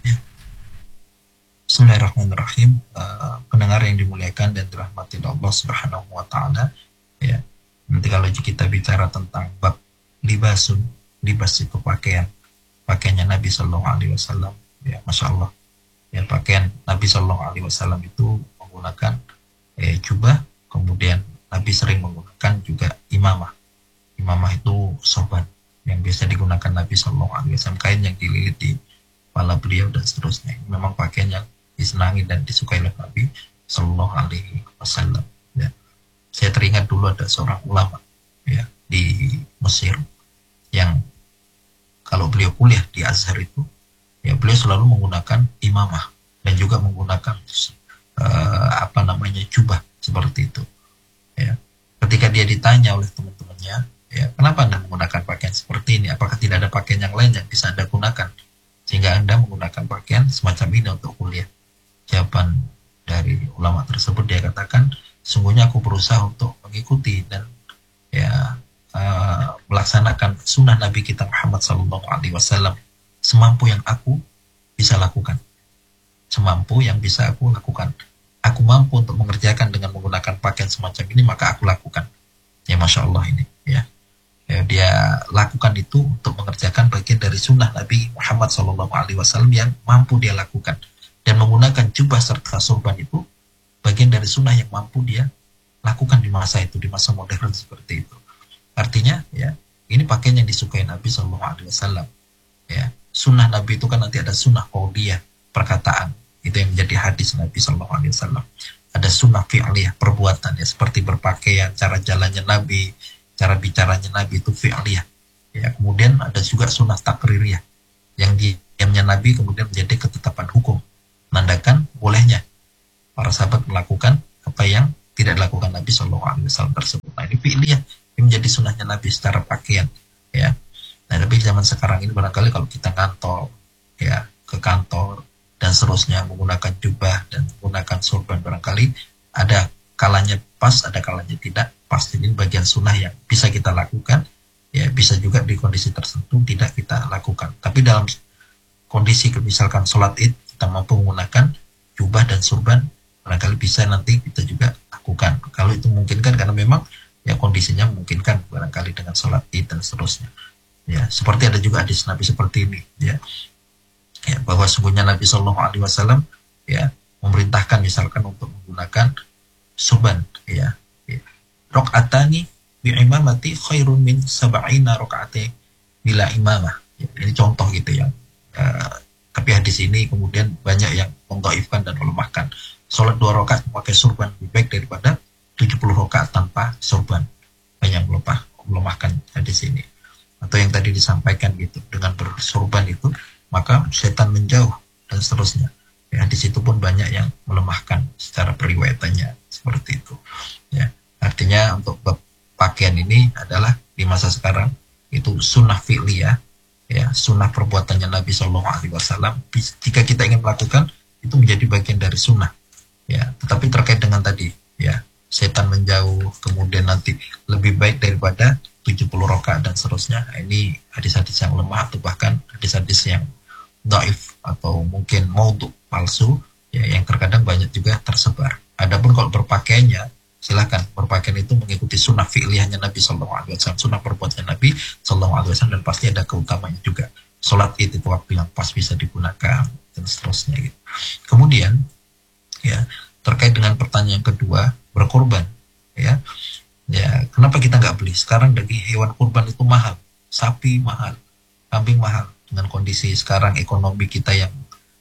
Bismillahirrahmanirrahim. Pendengar yang dimuliakan dan dirahmati Allah Subhanahu wa taala, ya. Nanti kalau kita bicara tentang bab libasun, libas itu pakaiannya Nabi sallallahu alaihi wasallam, ya Masya Allah. Ya, pakaian Nabi sallallahu alaihi wasallam itu menggunakan jubah, kemudian Nabi sering menggunakan juga imamah. Imamah itu sorban yang biasa digunakan Nabi sallallahu alaihi wasallam, kain yang dililit di kepala beliau dan seterusnya. Memang pakaian yang disenangi dan disukai oleh Nabi Sallallahu Alaihi Wasallam. Ya. Saya teringat dulu ada seorang ulama ya di Mesir yang kalau beliau kuliah di Azhar itu, ya beliau selalu menggunakan imamah dan juga menggunakan jubah seperti itu. Ya. Ketika dia ditanya oleh teman-temannya, ya kenapa Anda menggunakan pakaian seperti ini? Apakah tidak ada pakaian yang lain yang bisa Anda gunakan sehingga Anda menggunakan pakaian semacam ini untuk kuliah? Jawaban dari ulama tersebut, dia katakan, sungguhnya aku berusaha untuk mengikuti dan melaksanakan sunnah Nabi kita Muhammad Sallallahu Alaihi Wasallam semampu yang aku bisa lakukan, semampu yang bisa aku lakukan. Aku mampu untuk mengerjakan dengan menggunakan pakaian semacam ini, maka aku lakukan. Ya Masya Allah ini, ya. Dia lakukan itu untuk mengerjakan bagian dari sunnah Nabi Muhammad Sallallahu Alaihi Wasallam yang mampu dia lakukan. Dan menggunakan jubah serta sorban itu bagian dari sunnah yang mampu dia lakukan di masa itu, di masa modern seperti itu. Artinya, ya, ini pakaian yang disukai Nabi Sallallahu Alaihi Wasallam. Ya, sunnah Nabi itu kan nanti ada sunnah qauliyah, perkataan, itu yang menjadi hadis Nabi Sallallahu Alaihi Wasallam. Ada sunnah fi'liyah, perbuatan, ya, seperti berpakaian, cara jalannya Nabi, cara bicaranya Nabi itu fi'liyah. Ya, kemudian ada juga sunnah takririyah yang dia diamnya Nabi kemudian menjadi ketetapan hukum, menandakan bolehnya para sahabat melakukan apa yang tidak dilakukan Nabi SAW tersebut. Nah, ini fi'liyah, ini menjadi sunnahnya Nabi secara pakaian, ya. Nah, tapi zaman sekarang ini barangkali kalau kita kantor, ya, ke kantor dan seterusnya menggunakan jubah dan menggunakan sorban, barangkali ada kalanya pas, ada kalanya tidak pas. Ini bagian sunnah yang bisa kita lakukan, ya, bisa juga di kondisi tertentu tidak kita lakukan. Tapi dalam kondisi misalkan sholat id kita mampu menggunakan jubah dan sorban, barangkali bisa nanti kita juga lakukan kalau itu memungkinkan, karena memang ya kondisinya memungkinkan barangkali dengan sholat id dan seterusnya. Ya, seperti ada juga hadis Nabi seperti ini, ya, bahwa sungguhnya Nabi SAW ya memerintahkan misalkan untuk menggunakan sorban, ya, rakaatani bi imamati khairun min sab'ina rakaati bila imamah. Ya, ini contoh gitu ya. Tapi hadis ini kemudian banyak yang mendhaifkan dan melemahkan. Sholat 2 rakaat memakai sorban lebih baik daripada 70 rakaat tanpa sorban. Banyak melemahkan hadis ini. Atau yang tadi disampaikan gitu, dengan bersorban itu maka setan menjauh dan seterusnya. Ya, hadis itu pun banyak yang melemahkan secara periwayatannya seperti itu. Ya, artinya untuk pakaian ini adalah di masa sekarang itu sunnah fi'liyah, ya, sunnah perbuatannya Nabi SAW. Jika kita ingin melakukan itu menjadi bagian dari sunnah, ya. Tetapi terkait dengan tadi, ya, setan menjauh, kemudian nanti lebih baik daripada 70 rakaat dan seterusnya. Ini hadis-hadis yang lemah atau bahkan hadis-hadis yang dhaif atau mungkin maudhu, palsu, ya, yang terkadang banyak juga tersebar. Adapun kalau berpakaiannya, silakan berpakaian itu mengikuti sunnah fi'liyahnya Nabi SAW, sunnah perbuatan Nabi SAW, dan pasti ada keutamanya juga. Sholat itu waktu yang pas bisa digunakan dan seterusnya gitu. Kemudian, ya, terkait dengan pertanyaan kedua, berkorban, ya, kenapa kita nggak beli? Sekarang daging hewan kurban itu mahal, sapi mahal, kambing mahal. Dengan kondisi sekarang ekonomi kita yang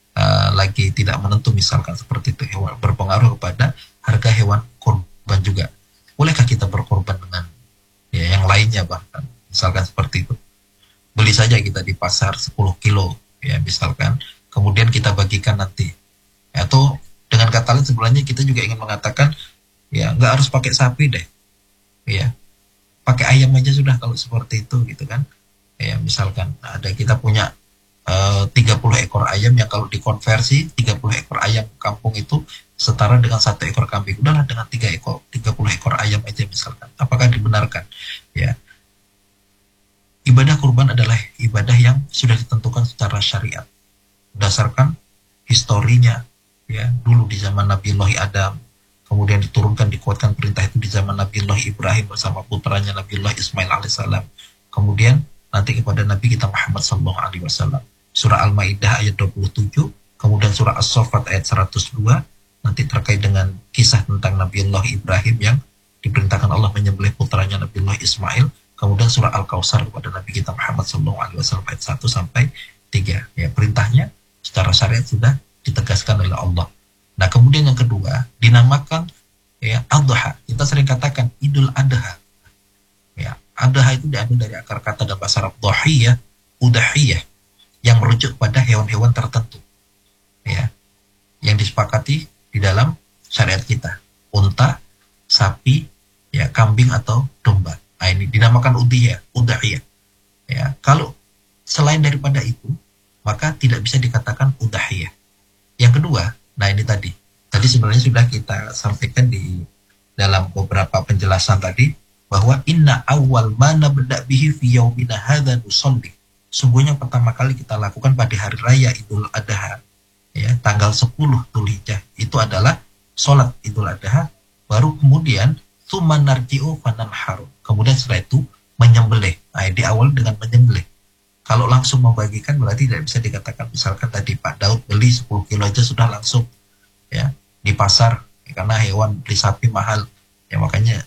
lagi tidak menentu misalkan seperti itu, hewan berpengaruh kepada harga hewan kurban juga. Bolehkah kita berkorban dengan ya yang lainnya, bahkan misalkan seperti itu? Beli saja kita di pasar 10 kilo, ya misalkan, kemudian kita bagikan nanti. Atau dengan kata lain sebenarnya kita juga ingin mengatakan, ya nggak harus pakai sapi deh, ya pakai ayam aja sudah kalau seperti itu gitu kan. Ya misalkan ada kita punya 30 ekor ayam yang kalau dikonversi 30 ekor ayam kampung itu setara dengan 1 ekor kambing. Udahlah dengan 30 ekor ayam aja misalkan. Apakah dibenarkan? Ya. Ibadah kurban adalah ibadah yang sudah ditentukan secara syariat. Berdasarkan historinya, ya, dulu di zaman Nabiullah Adam, kemudian diturunkan, dikuatkan perintah itu di zaman Nabiullah Ibrahim bersama putranya Nabiullah Ismail alaihissalam. Kemudian nanti kepada Nabi kita Muhammad SAW. Surah Al-Maidah ayat 27, kemudian surah As-Saffat ayat 102, nanti terkait dengan kisah tentang Nabiullah Ibrahim yang diperintahkan Allah menyembelih putranya Nabiullah Ismail, kemudian surah Al-Kautsar kepada Nabi kita Muhammad SAW ayat 1 sampai 3. Ya, perintahnya secara syariat sudah ditegaskan oleh Allah. Nah, kemudian yang kedua dinamakan, ya, Adha. Kita sering katakan Idul Adha. Ya, Adha itu diambil dari akar kata dalam bahasa Arab dhahiyah, udahiyah, yang merujuk pada hewan-hewan tertentu, ya, yang disepakati di dalam syariat kita, unta, sapi, ya, kambing atau domba. Nah, ini dinamakan udahiyah. Ya, kalau selain daripada itu, maka tidak bisa dikatakan udahiyah. Yang kedua, nah ini tadi sebenarnya sudah kita sampaikan di dalam beberapa penjelasan tadi, bahwa inna awal mana nabda bihi fi yaumina hadza nusalli. Sungguhnya pertama kali kita lakukan pada hari raya Idul Adha, ya, tanggal 10 Dzulhijjah, itu adalah sholat Idul Adha. Baru kemudian tsumma narji'u fananharu. Kemudian setelah itu menyembelih. Nah, di awal dengan menyembelih. Kalau langsung membagikan berarti tidak bisa dikatakan, misalkan tadi Pak Daud beli 10 kilo aja sudah langsung, ya, di pasar, ya, karena hewan beli sapi mahal, ya, makanya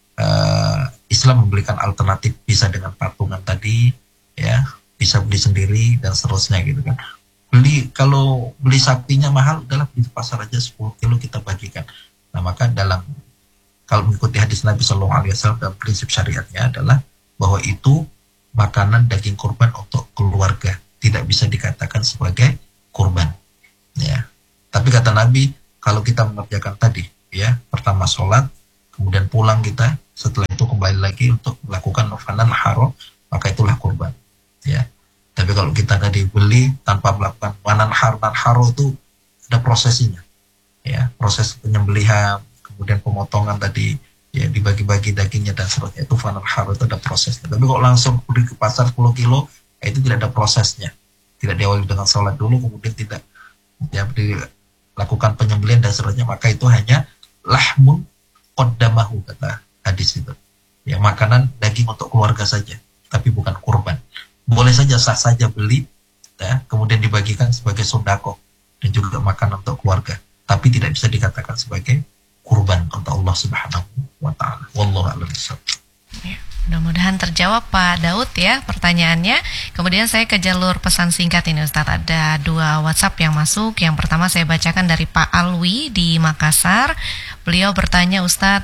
Islam memberikan alternatif, bisa dengan patungan tadi, ya, bisa beli sendiri dan seterusnya gitu kan. Kalau beli sapinya mahal, udahlah di pasar aja 10 kilo kita bagikan. Nah, maka kalau mengikuti hadis Nabi SAW dan prinsip syariatnya adalah bahwa itu makanan daging kurban untuk keluarga, tidak bisa dikatakan sebagai kurban. Ya. Tapi kata Nabi, kalau kita mengerjakan tadi, ya, pertama sholat, kemudian pulang kita, setelah itu kembali lagi untuk melakukan fanan haro, maka itulah kurban. Ya. Tapi kalau kita tadi beli tanpa melakukan fanan haro itu ada prosesnya. Ya, proses penyembelihan, kemudian pemotongan tadi, ya, dibagi-bagi dagingnya dan seterusnya, itu fanan haro itu ada prosesnya. Tapi kalau langsung beli ke pasar 10 kilo, itu tidak ada prosesnya. Tidak diawali dengan sholat dulu, kemudian tidak, ya, dilakukan penyembelihan dan seterusnya, maka itu hanya lahmun qaddamahu, kata hadis itu. Ya, makanan daging untuk keluarga saja, tapi bukan kurban. Boleh saja, sah saja beli, ya, kemudian dibagikan sebagai sodako dan juga makanan untuk keluarga, tapi tidak bisa dikatakan sebagai kurban untuk Allah Subhanahu wa Ta'ala. Wallahu a'lam bishawab. Ya, mudah-mudahan terjawab Pak Daud ya pertanyaannya. Kemudian saya ke jalur pesan singkat ini Ustadz. Ada 2 WhatsApp yang masuk. Yang pertama saya bacakan dari Pak Alwi di Makassar. Beliau bertanya, Ustadz,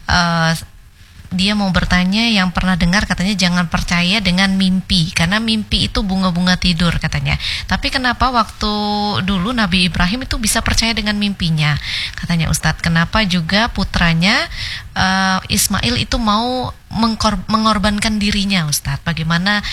dia mau bertanya, yang pernah dengar katanya jangan percaya dengan mimpi, karena mimpi itu bunga-bunga tidur katanya. Tapi kenapa waktu dulu Nabi Ibrahim itu bisa percaya dengan mimpinya? Katanya Ustadz, kenapa juga putranya Ismail itu mau mengorbankan dirinya Ustadz? Bagaimana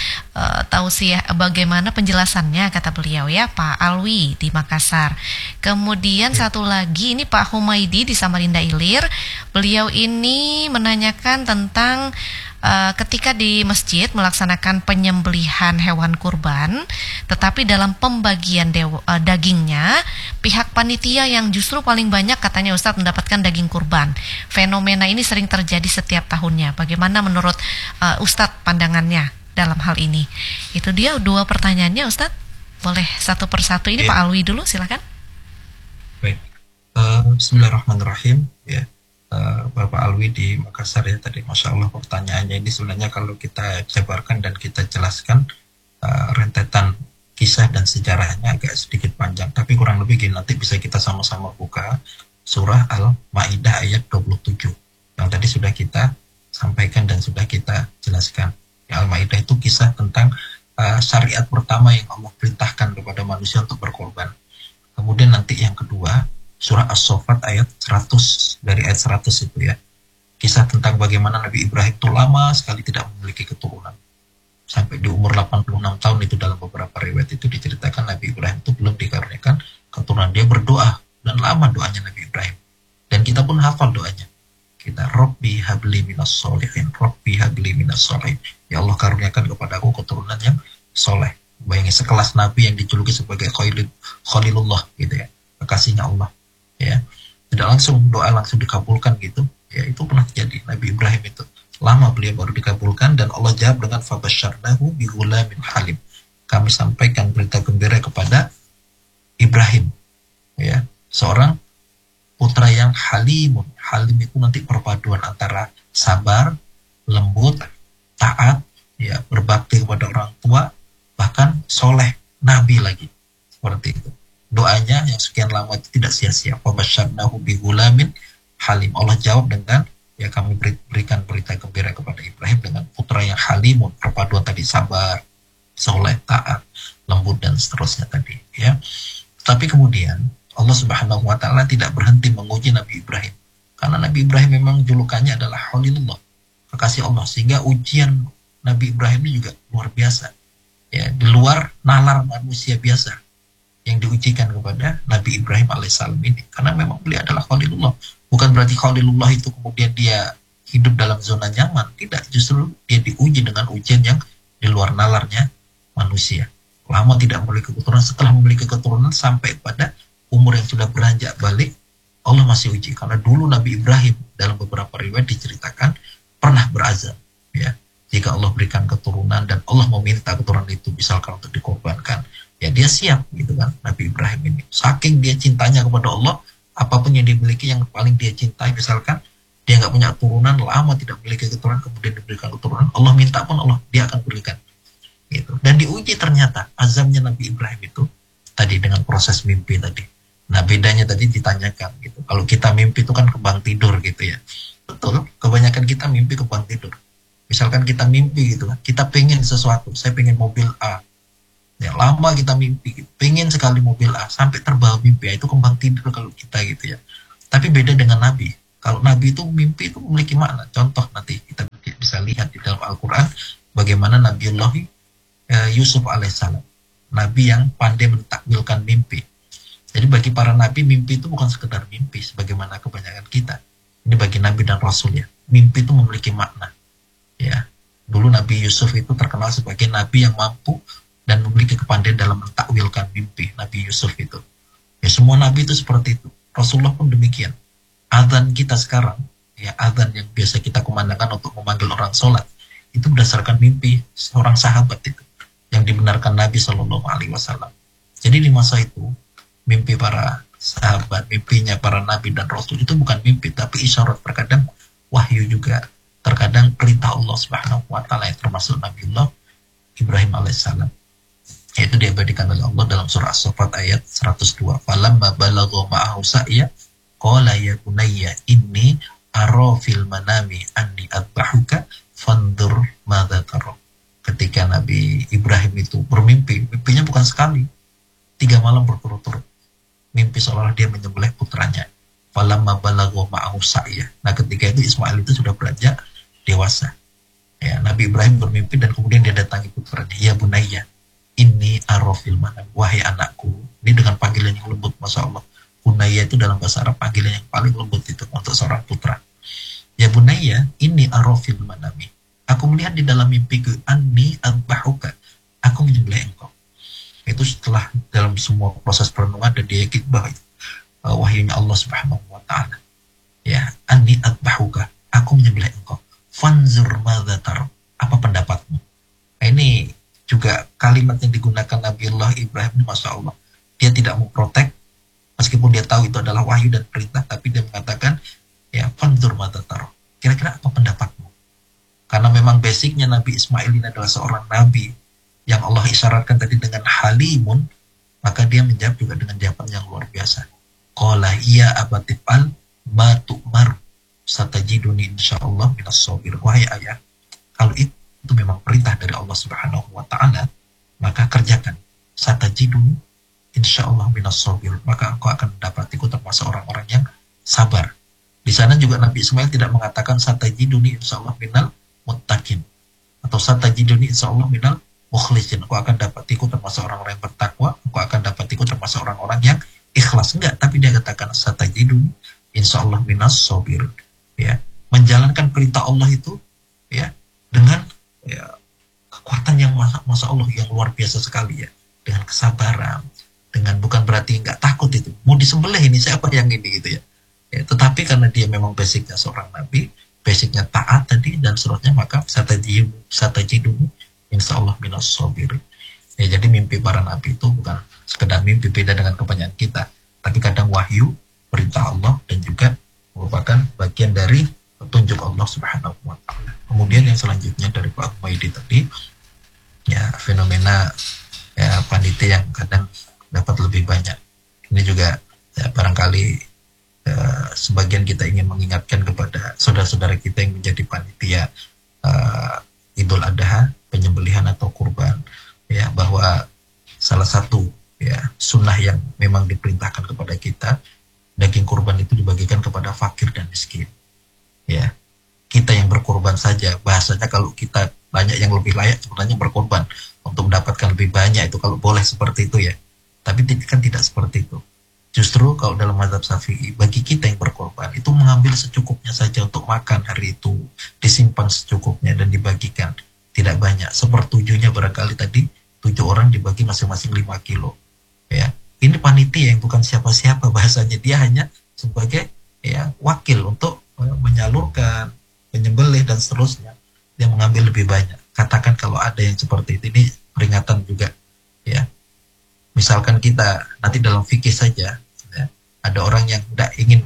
bagaimana penjelasannya, kata beliau ya, Pak Alwi di Makassar. Kemudian satu lagi ini Pak Humaidi di Samarinda Ilir. Beliau ini menanyakan tentang ketika di masjid melaksanakan penyembelihan hewan kurban, tetapi dalam pembagian dagingnya pihak panitia yang justru paling banyak katanya Ustadz mendapatkan daging kurban. Fenomena ini sering terjadi setiap tahunnya. Bagaimana menurut Ustadz pandangannya dalam hal ini? Itu dia 2 pertanyaannya Ustadz. Boleh satu persatu ini ya. Pak Alwi dulu silakan. Baik. Bismillahirrahmanirrahim. Ya. Bapak Alwi di Makassar ya tadi, Masya Allah pertanyaannya ini sebenarnya kalau kita jabarkan dan kita jelaskan rentetan kisah dan sejarahnya agak sedikit panjang, tapi kurang lebih gini, nanti bisa kita sama-sama buka surah Al-Ma'idah ayat 27 yang tadi sudah kita sampaikan dan sudah kita jelaskan. Ya, Al-Ma'idah itu kisah tentang syariat pertama yang Allah perintahkan kepada manusia untuk berkorban. Kemudian nanti yang kedua surah As-Saffat ayat 100, dari ayat 100 itu ya. Kisah tentang bagaimana Nabi Ibrahim itu lama sekali tidak memiliki keturunan. Sampai di umur 86 tahun itu dalam beberapa riwayat itu diceritakan Nabi Ibrahim itu belum dikaruniakan keturunan. Dia berdoa dan lama doanya Nabi Ibrahim. Dan kita pun hafal doanya. Kita Rabbi habli minas sholihin, Rabbi habli minas sholihin. Ya Allah karuniakan kepada aku keturunan yang soleh. Bayangin sekelas Nabi yang dijuluki sebagai Khalilullah gitu ya. Kekasihnya Allah. Ya, tidak langsung doa langsung dikabulkan gitu. Ya, itu pernah terjadi. Nabi Ibrahim itu lama beliau baru dikabulkan dan Allah jawab dengan fabasyarnahu bighulamin halim. Kami sampaikan berita gembira kepada Ibrahim. Ya, seorang putra yang halimun. Halim itu nanti perpaduan antara sabar, lembut, taat, ya, berbakti kepada orang tua, bahkan soleh, nabi lagi. Seperti itu. Doanya yang sekian lama itu tidak sia-sia. Fabasyarnahu bighulamin halim. Allah jawab dengan, ya, kami berikan berita gembira kepada Ibrahim dengan putra yang halimun, perpaduan tadi sabar, soleh, taat, lembut dan seterusnya tadi, ya. Tapi kemudian Allah Subhanahu wa Ta'ala tidak berhenti menguji Nabi Ibrahim, karena Nabi Ibrahim memang julukannya adalah Khalilullah, kekasih Allah, sehingga ujian Nabi Ibrahim ini juga luar biasa, ya, di luar nalar manusia biasa yang diujikan kepada Nabi Ibrahim alaihissalam ini, karena memang beliau adalah Khalilullah. Bukan berarti Khalilullah itu kemudian dia hidup dalam zona nyaman, tidak, justru dia diuji dengan ujian yang di luar nalarnya manusia. Lama tidak memiliki keturunan, setelah memiliki keturunan sampai pada umur yang sudah beranjak balik, Allah masih uji, karena dulu Nabi Ibrahim dalam beberapa riwayat diceritakan pernah berazam, ya, jika Allah berikan keturunan dan Allah meminta keturunan itu misalkan untuk dikorbankan, ya dia siap gitu kan. Nabi Ibrahim ini saking dia cintanya kepada Allah, apapun yang dimiliki yang paling dia cintai, misalkan dia nggak punya keturunan, lama tidak memiliki keturunan, kemudian diberikan keturunan, Allah minta pun Allah dia akan berikan gitu. Dan diuji ternyata azamnya Nabi Ibrahim itu tadi dengan proses mimpi tadi. Nah bedanya tadi ditanyakan gitu, kalau kita mimpi itu kan kebang tidur gitu ya, betul, kebanyakan kita mimpi kebang tidur. Misalkan kita mimpi gitu kan, kita pengen sesuatu, saya pengen mobil A, Ya, lama kita mimpi, pengen sekali mobil A, sampai terbawa mimpi, itu kembang tidur kalau kita gitu ya. Tapi beda dengan Nabi. Kalau Nabi itu mimpi itu memiliki makna. Contoh nanti kita bisa lihat di dalam Al-Quran bagaimana Nabiullah Yusuf alaihissalam, Nabi yang pandai mentakwilkan mimpi. Jadi bagi para Nabi, mimpi itu bukan sekedar mimpi sebagaimana kebanyakan kita. Ini bagi Nabi dan Rasul ya. Mimpi itu memiliki makna. Ya, dulu Nabi Yusuf itu terkenal sebagai Nabi yang mampu dan memiliki kepandaian dalam mentakwilkan mimpi. Nabi Yusuf itu. Ya, semua Nabi itu seperti itu. Rasulullah pun demikian. Adzan kita sekarang, ya adzan yang biasa kita kumandangkan untuk memanggil orang sholat, itu berdasarkan mimpi seorang sahabat itu, yang dibenarkan Nabi Shallallahu Alaihi Wasallam. Jadi di masa itu, mimpi para sahabat, mimpinya para Nabi dan Rasul itu bukan mimpi, tapi isyarat, terkadang wahyu juga, terkadang perintah Allah Subhanahu Wa Taala, yang termasuk Nabiullah Ibrahim alaihissalam. Yaitu diabadikan oleh Allah dalam surah As-Saffat ayat 102. Falamma balagha ma'ahu sa'ya qala ya bunayya inni ara fil manami anni adbahuka fandur madza tara. Ketika Nabi Ibrahim itu bermimpi, mimpinya bukan sekali, 3 malam berturut-turut. Mimpi seolah dia menyembelih putranya. Falamma balagha ma'ahu sa'ya. Nah, ketika itu Ismail itu sudah beranjak dewasa. Ya, Nabi Ibrahim bermimpi dan kemudian dia datangi putranya, ya bunayya inni arafil manam, wahai anakku. Ini dengan panggilan yang lembut, masya Allah. Bunayya itu dalam bahasa Arab panggilan yang paling lembut itu untuk seorang putra. Ya bunayya inni arafil manami, aku melihat di dalam mimpiku, anni adbahuka, aku menyembelih engkau. Itu setelah dalam semua proses perenungan dan dia yakin bahwa wahyunya Allah Subhanahu Wa Taala. Ya, anni adbahuka, aku menyembelih engkau. Fanzur madza tar, apa pendapatmu? Nah, ini juga kalimat yang digunakan Nabiullah Ibrahim ini, masya Allah. Dia tidak memprotek, meskipun dia tahu itu adalah wahyu dan perintah, tapi dia mengatakan, ya fanzur madza tar, kira-kira apa pendapatmu? Karena memang basicnya Nabi Ismail ini adalah seorang nabi yang Allah isyaratkan tadi dengan halimun, maka dia menjawab juga dengan jawaban yang luar biasa. Qala iya abatifal ma tu'mar satajiduni insyaallah minas sabir. Wahai ayah, kalau itu memang perintah dari Allah Subhanahu Wa Taala, maka kerjakan. Satajiduni insyaallah minas sabir, maka engkau akan mendapatiku termasuk orang-orang yang sabar. Di sana juga Nabi Ismail tidak mengatakan satajiduni insyaallah minal muttaqin atau satajiduni insyaallah minal mukhlisin, engkau akan dapatiku termasuk orang-orang yang bertakwa, engkau akan dapatiku termasuk orang-orang yang ikhlas. Enggak, tapi dia katakan satajiduni insyaallah minas sabir. Ya, menjalankan perintah Allah itu ya dengan ya kekuatan yang masya Allah yang luar biasa sekali ya, dengan kesabaran, dengan bukan berarti nggak takut itu mau disembelih ini siapa yang ini gitu ya. Ya, tetapi karena dia memang basicnya seorang nabi, basicnya taat tadi dan seterusnya, maka satajiduni insyaallah minas sabir. Ya, jadi mimpi para nabi itu bukan sekedar mimpi, beda dengan kebanyakan kita, tapi kadang wahyu, perintah Allah, dan juga merupakan bagian dari petunjuk Allah Subhanahu Wa Taala. Kemudian yang selanjutnya dari Pak Humaydi tadi, ya fenomena ya panitia yang kadang dapat lebih banyak. Ini juga ya, barangkali sebagian kita ingin mengingatkan kepada saudara-saudara kita yang menjadi panitia Idul Adha, penyembelihan atau kurban, ya bahwa salah satu ya sunnah yang memang diperintahkan kepada kita, daging kurban itu dibagikan kepada fakir dan miskin. Ya, kita yang berkorban saja, bahasanya kalau kita banyak yang lebih layak sebenarnya berkorban untuk mendapatkan lebih banyak, itu kalau boleh seperti itu ya. Tapi kan tidak seperti itu. Justru kalau dalam mazhab Syafi'i, bagi kita yang berkorban itu mengambil secukupnya saja untuk makan hari itu, disimpan secukupnya dan dibagikan, tidak banyak. Sepertujuhnya barangkali tadi 7 orang dibagi masing-masing 5 kilo. Ya, ini panitia yang bukan siapa-siapa, bahasanya dia hanya sebagai ya wakil untuk menyalurkan, menyembelih dan seterusnya. Dia mengambil lebih banyak. Katakan kalau ada yang seperti itu, ini peringatan juga ya. Misalkan kita nanti dalam fikih saja ya, ada orang yang tidak ingin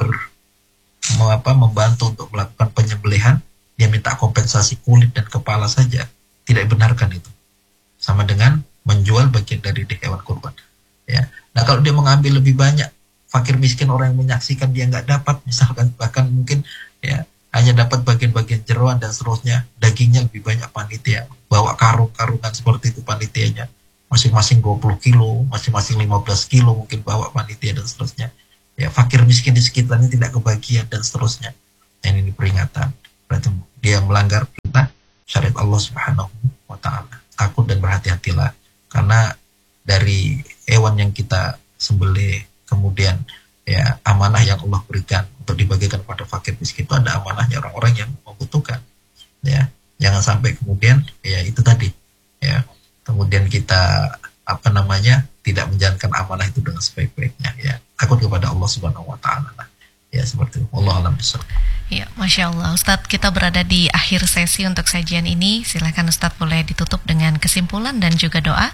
membantu untuk melakukan penyembelihan, dia minta kompensasi kulit dan kepala saja, tidak benarkan itu. Sama dengan menjual bagian dari hewan kurban. Ya. Nah kalau dia mengambil lebih banyak, fakir miskin orang yang menyaksikan dia nggak dapat, misalkan bahkan mungkin ya hanya dapat bagian-bagian jeroan dan seterusnya, dagingnya lebih banyak panitia, bawa karung-karungan seperti itu panitianya, masing-masing 20 kilo, masing-masing 15 kilo mungkin bawa panitia dan seterusnya. Ya, fakir miskin di sekitarnya tidak kebagian dan seterusnya. Dan ini peringatan. Berarti dia melanggar perintah syariat Allah Subhanahu wa taala. Takut dan berhati-hatilah karena dari hewan yang kita sembelih, kemudian ya amanah yang Allah berikan untuk dibagikan kepada fakir miskin, itu ada amanahnya orang-orang yang membutuhkan. Ya, jangan sampai kemudian ya itu tadi ya, kemudian kita tidak menjalankan amanah itu dengan sebaik-baiknya. Ya, takut kepada Allah Subhanahu wa taala. Ya, seperti itu. Allah alam bisawab. Ya, Masya Allah. Ustadz, kita berada di akhir sesi untuk sajian ini. Silakan Ustadz boleh ditutup dengan kesimpulan dan juga doa.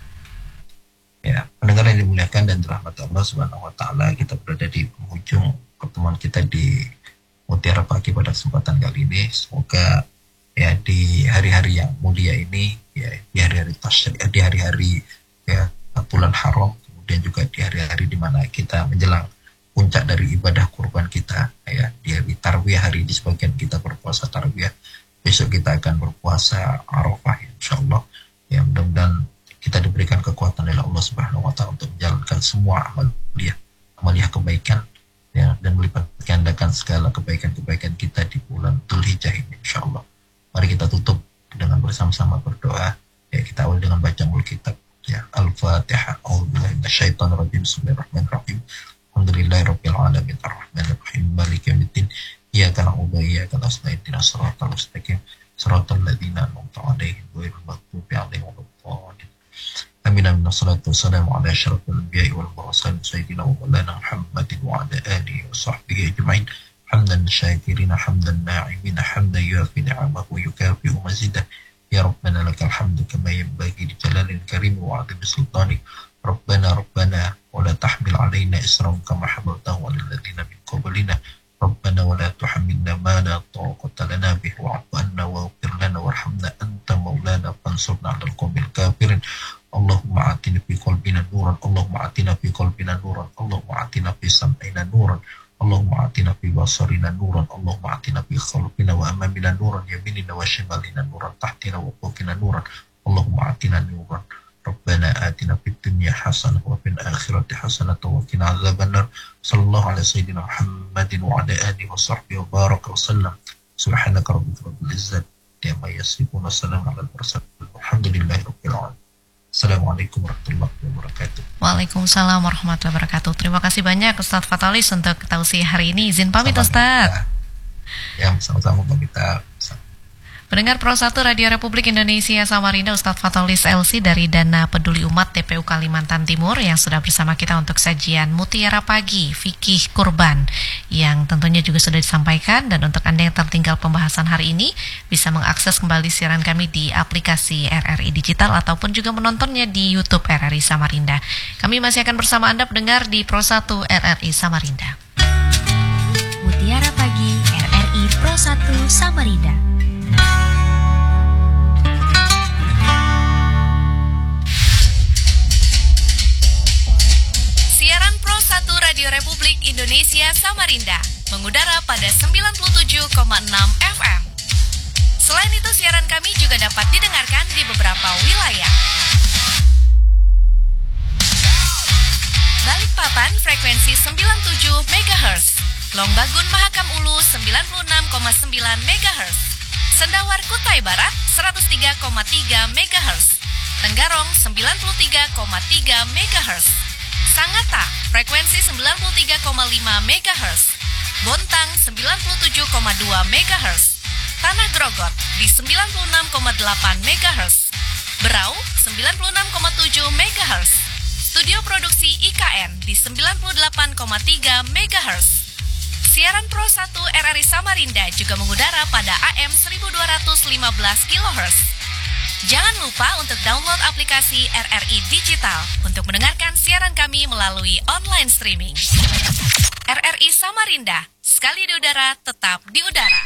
Ya, pendengar yang dimuliakan dan dirahmati Allah Subhanahu wa taala, kita berada di penghujung pertemuan kita di Mutiara Pagi pada kesempatan kali ini. Semoga ya di hari-hari yang mulia ini, ya di hari-hari tasyrik, di hari-hari ya bulan haram, kemudian juga di hari-hari di mana kita menjelang puncak dari ibadah kurban kita, ya di hari tarwiyah, hari di sebagian kita berpuasa tarwiyah, besok kita akan berpuasa Arafah insyaallah. Ya, mudah-mudahan kita diberikan kekuatan oleh Allah Subhanahu wa taala untuk menjalankan semua amaliyah kebaikan, ya, dan melipat gandakan segala kebaikan-kebaikan kita di bulan Dzulhijjah ini insyaallah. Mari kita tutup dengan bersama-sama berdoa. Ya, kita awal dengan baca kitab. Ya, Al-Fatihah. A'udzubillahi minasyaitonir rajim. Bismillahirrahmanirrahim. Alhamdulillahirabbil alamin arrahmanirrahim maliki yaumiddin. Iyyaka na'budu wa iyyaka nasta'in. Ihdinas siratal mustaqim. Siratal ladzina an'amta 'alaihim ghairil maghdubi 'alaihim waladdallin. Amin. Wassalatu wassalamu ala asyrafil anbiya'i wal mursalin sayyidina wa maulana Muhammadin wa ala alihi wa sahbihi ajma'in. Hamdan syakirina hamdan na'imina hamdan yuafi ni'amahu yukafi'u mazidah. Ya Rabbana lakal hamdu kama yanbaghi li jalalil karim wa 'azimi sultanik. Rabbana wa la tahmil 'alaina isran kama hamaltahu 'alal ladzina min qablina. Rabbana wa la tuhammilna ma la taqata lana bihi wa'fu 'anna waghfir lana warhamna anta maulana fansurna 'alal qawmil kafirin. Allahumma atina fi qalbina nuran, Allahumma atina fi qalbina nuran, Allahumma atina fi sam'ina nuran, Allahumma atina fi basarina nuran, Allahumma atina fi khalqina wa amamina nuran, yaminina wa shimalina nuran, tahtina wa fawqina nuran, Allahumma atina nuran. Rabbana atina fid dunya hasanah wa fil akhirati hasanah wa qina azabannar. Sallallahu alaihi sayyidina Muhammadin wa ala alihi wa sahbihi wa baraka wa sallam. Subhanaka rabbil izzati amma yasifun wa salamun alal mursalin. Alhamdulillahi rabbil alamin. Assalamualaikum warahmatullahi wabarakatuh. Waalaikumsalam warahmatullahi wabarakatuh. Terima kasih banyak Ustadz Fatalis untuk tausiah hari ini. Izin pamit Ustadz. Ya, sama-sama pamit. Pendengar Pro 1 Radio Republik Indonesia Samarinda, Ustadz Fatalis LC dari Dana Peduli Umat TPU Kalimantan Timur yang sudah bersama kita untuk sajian Mutiara Pagi Fikih Kurban yang tentunya juga sudah disampaikan. Dan untuk Anda yang tertinggal pembahasan hari ini bisa mengakses kembali siaran kami di aplikasi RRI Digital ataupun juga menontonnya di YouTube RRI Samarinda. Kami masih akan bersama Anda pendengar di Pro 1 RRI Samarinda. Mutiara Pagi RRI Pro 1 Samarinda. Siaran Pro 1 Radio Republik Indonesia Samarinda mengudara pada 97,6 FM. Selain itu, siaran kami juga dapat didengarkan di beberapa wilayah. Balikpapan frekuensi 97 MHz, Longbagun Mahakam Ulu 96,9 MHz, Sendawar Kutai Barat 103,3 MHz, Tenggarong 93,3 MHz, Sangatta frekuensi 93,5 MHz, Bontang 97,2 MHz, Tanah Grogot di 96,8 MHz, Berau 96,7 MHz, Studio Produksi IKN di 98,3 MHz. Siaran Pro 1 RRI Samarinda juga mengudara pada AM 1215 kHz. Jangan lupa untuk download aplikasi RRI Digital untuk mendengarkan siaran kami melalui online streaming. RRI Samarinda, sekali di udara, tetap di udara.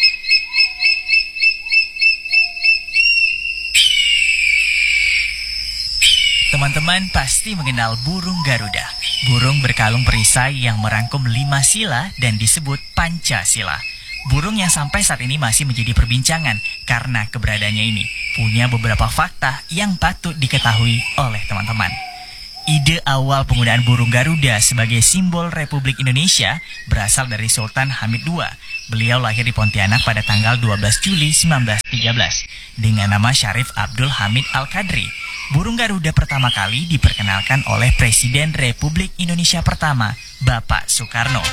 Teman-teman pasti mengenal burung Garuda. Burung berkalung perisai yang merangkum 5 sila dan disebut Pancasila. Burung yang sampai saat ini masih menjadi perbincangan karena keberadaannya ini punya beberapa fakta yang patut diketahui oleh teman-teman. Ide awal penggunaan burung Garuda sebagai simbol Republik Indonesia berasal dari Sultan Hamid II. Beliau lahir di Pontianak pada tanggal 12 Juli 1913 dengan nama Syarif Abdul Hamid Al-Qadri. Burung Garuda pertama kali diperkenalkan oleh Presiden Republik Indonesia pertama, Bapak Soekarno.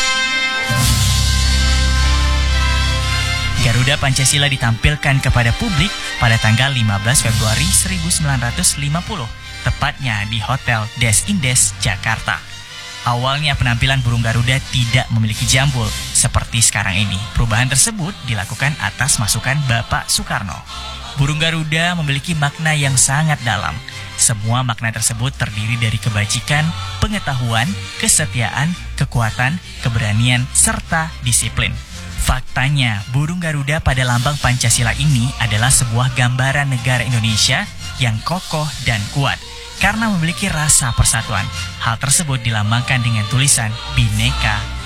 Garuda Pancasila ditampilkan kepada publik pada tanggal 15 Februari 1950. Tepatnya di Hotel Des Indes, Jakarta. Awalnya penampilan burung Garuda tidak memiliki jambul seperti sekarang ini. Perubahan tersebut dilakukan atas masukan Bapak Soekarno. Burung Garuda memiliki makna yang sangat dalam. Semua makna tersebut terdiri dari kebajikan, pengetahuan, kesetiaan, kekuatan, keberanian, serta disiplin. Faktanya, burung Garuda pada lambang Pancasila ini adalah sebuah gambaran negara Indonesia yang kokoh dan kuat karena memiliki rasa persatuan. Hal tersebut dilambangkan dengan tulisan Bhinneka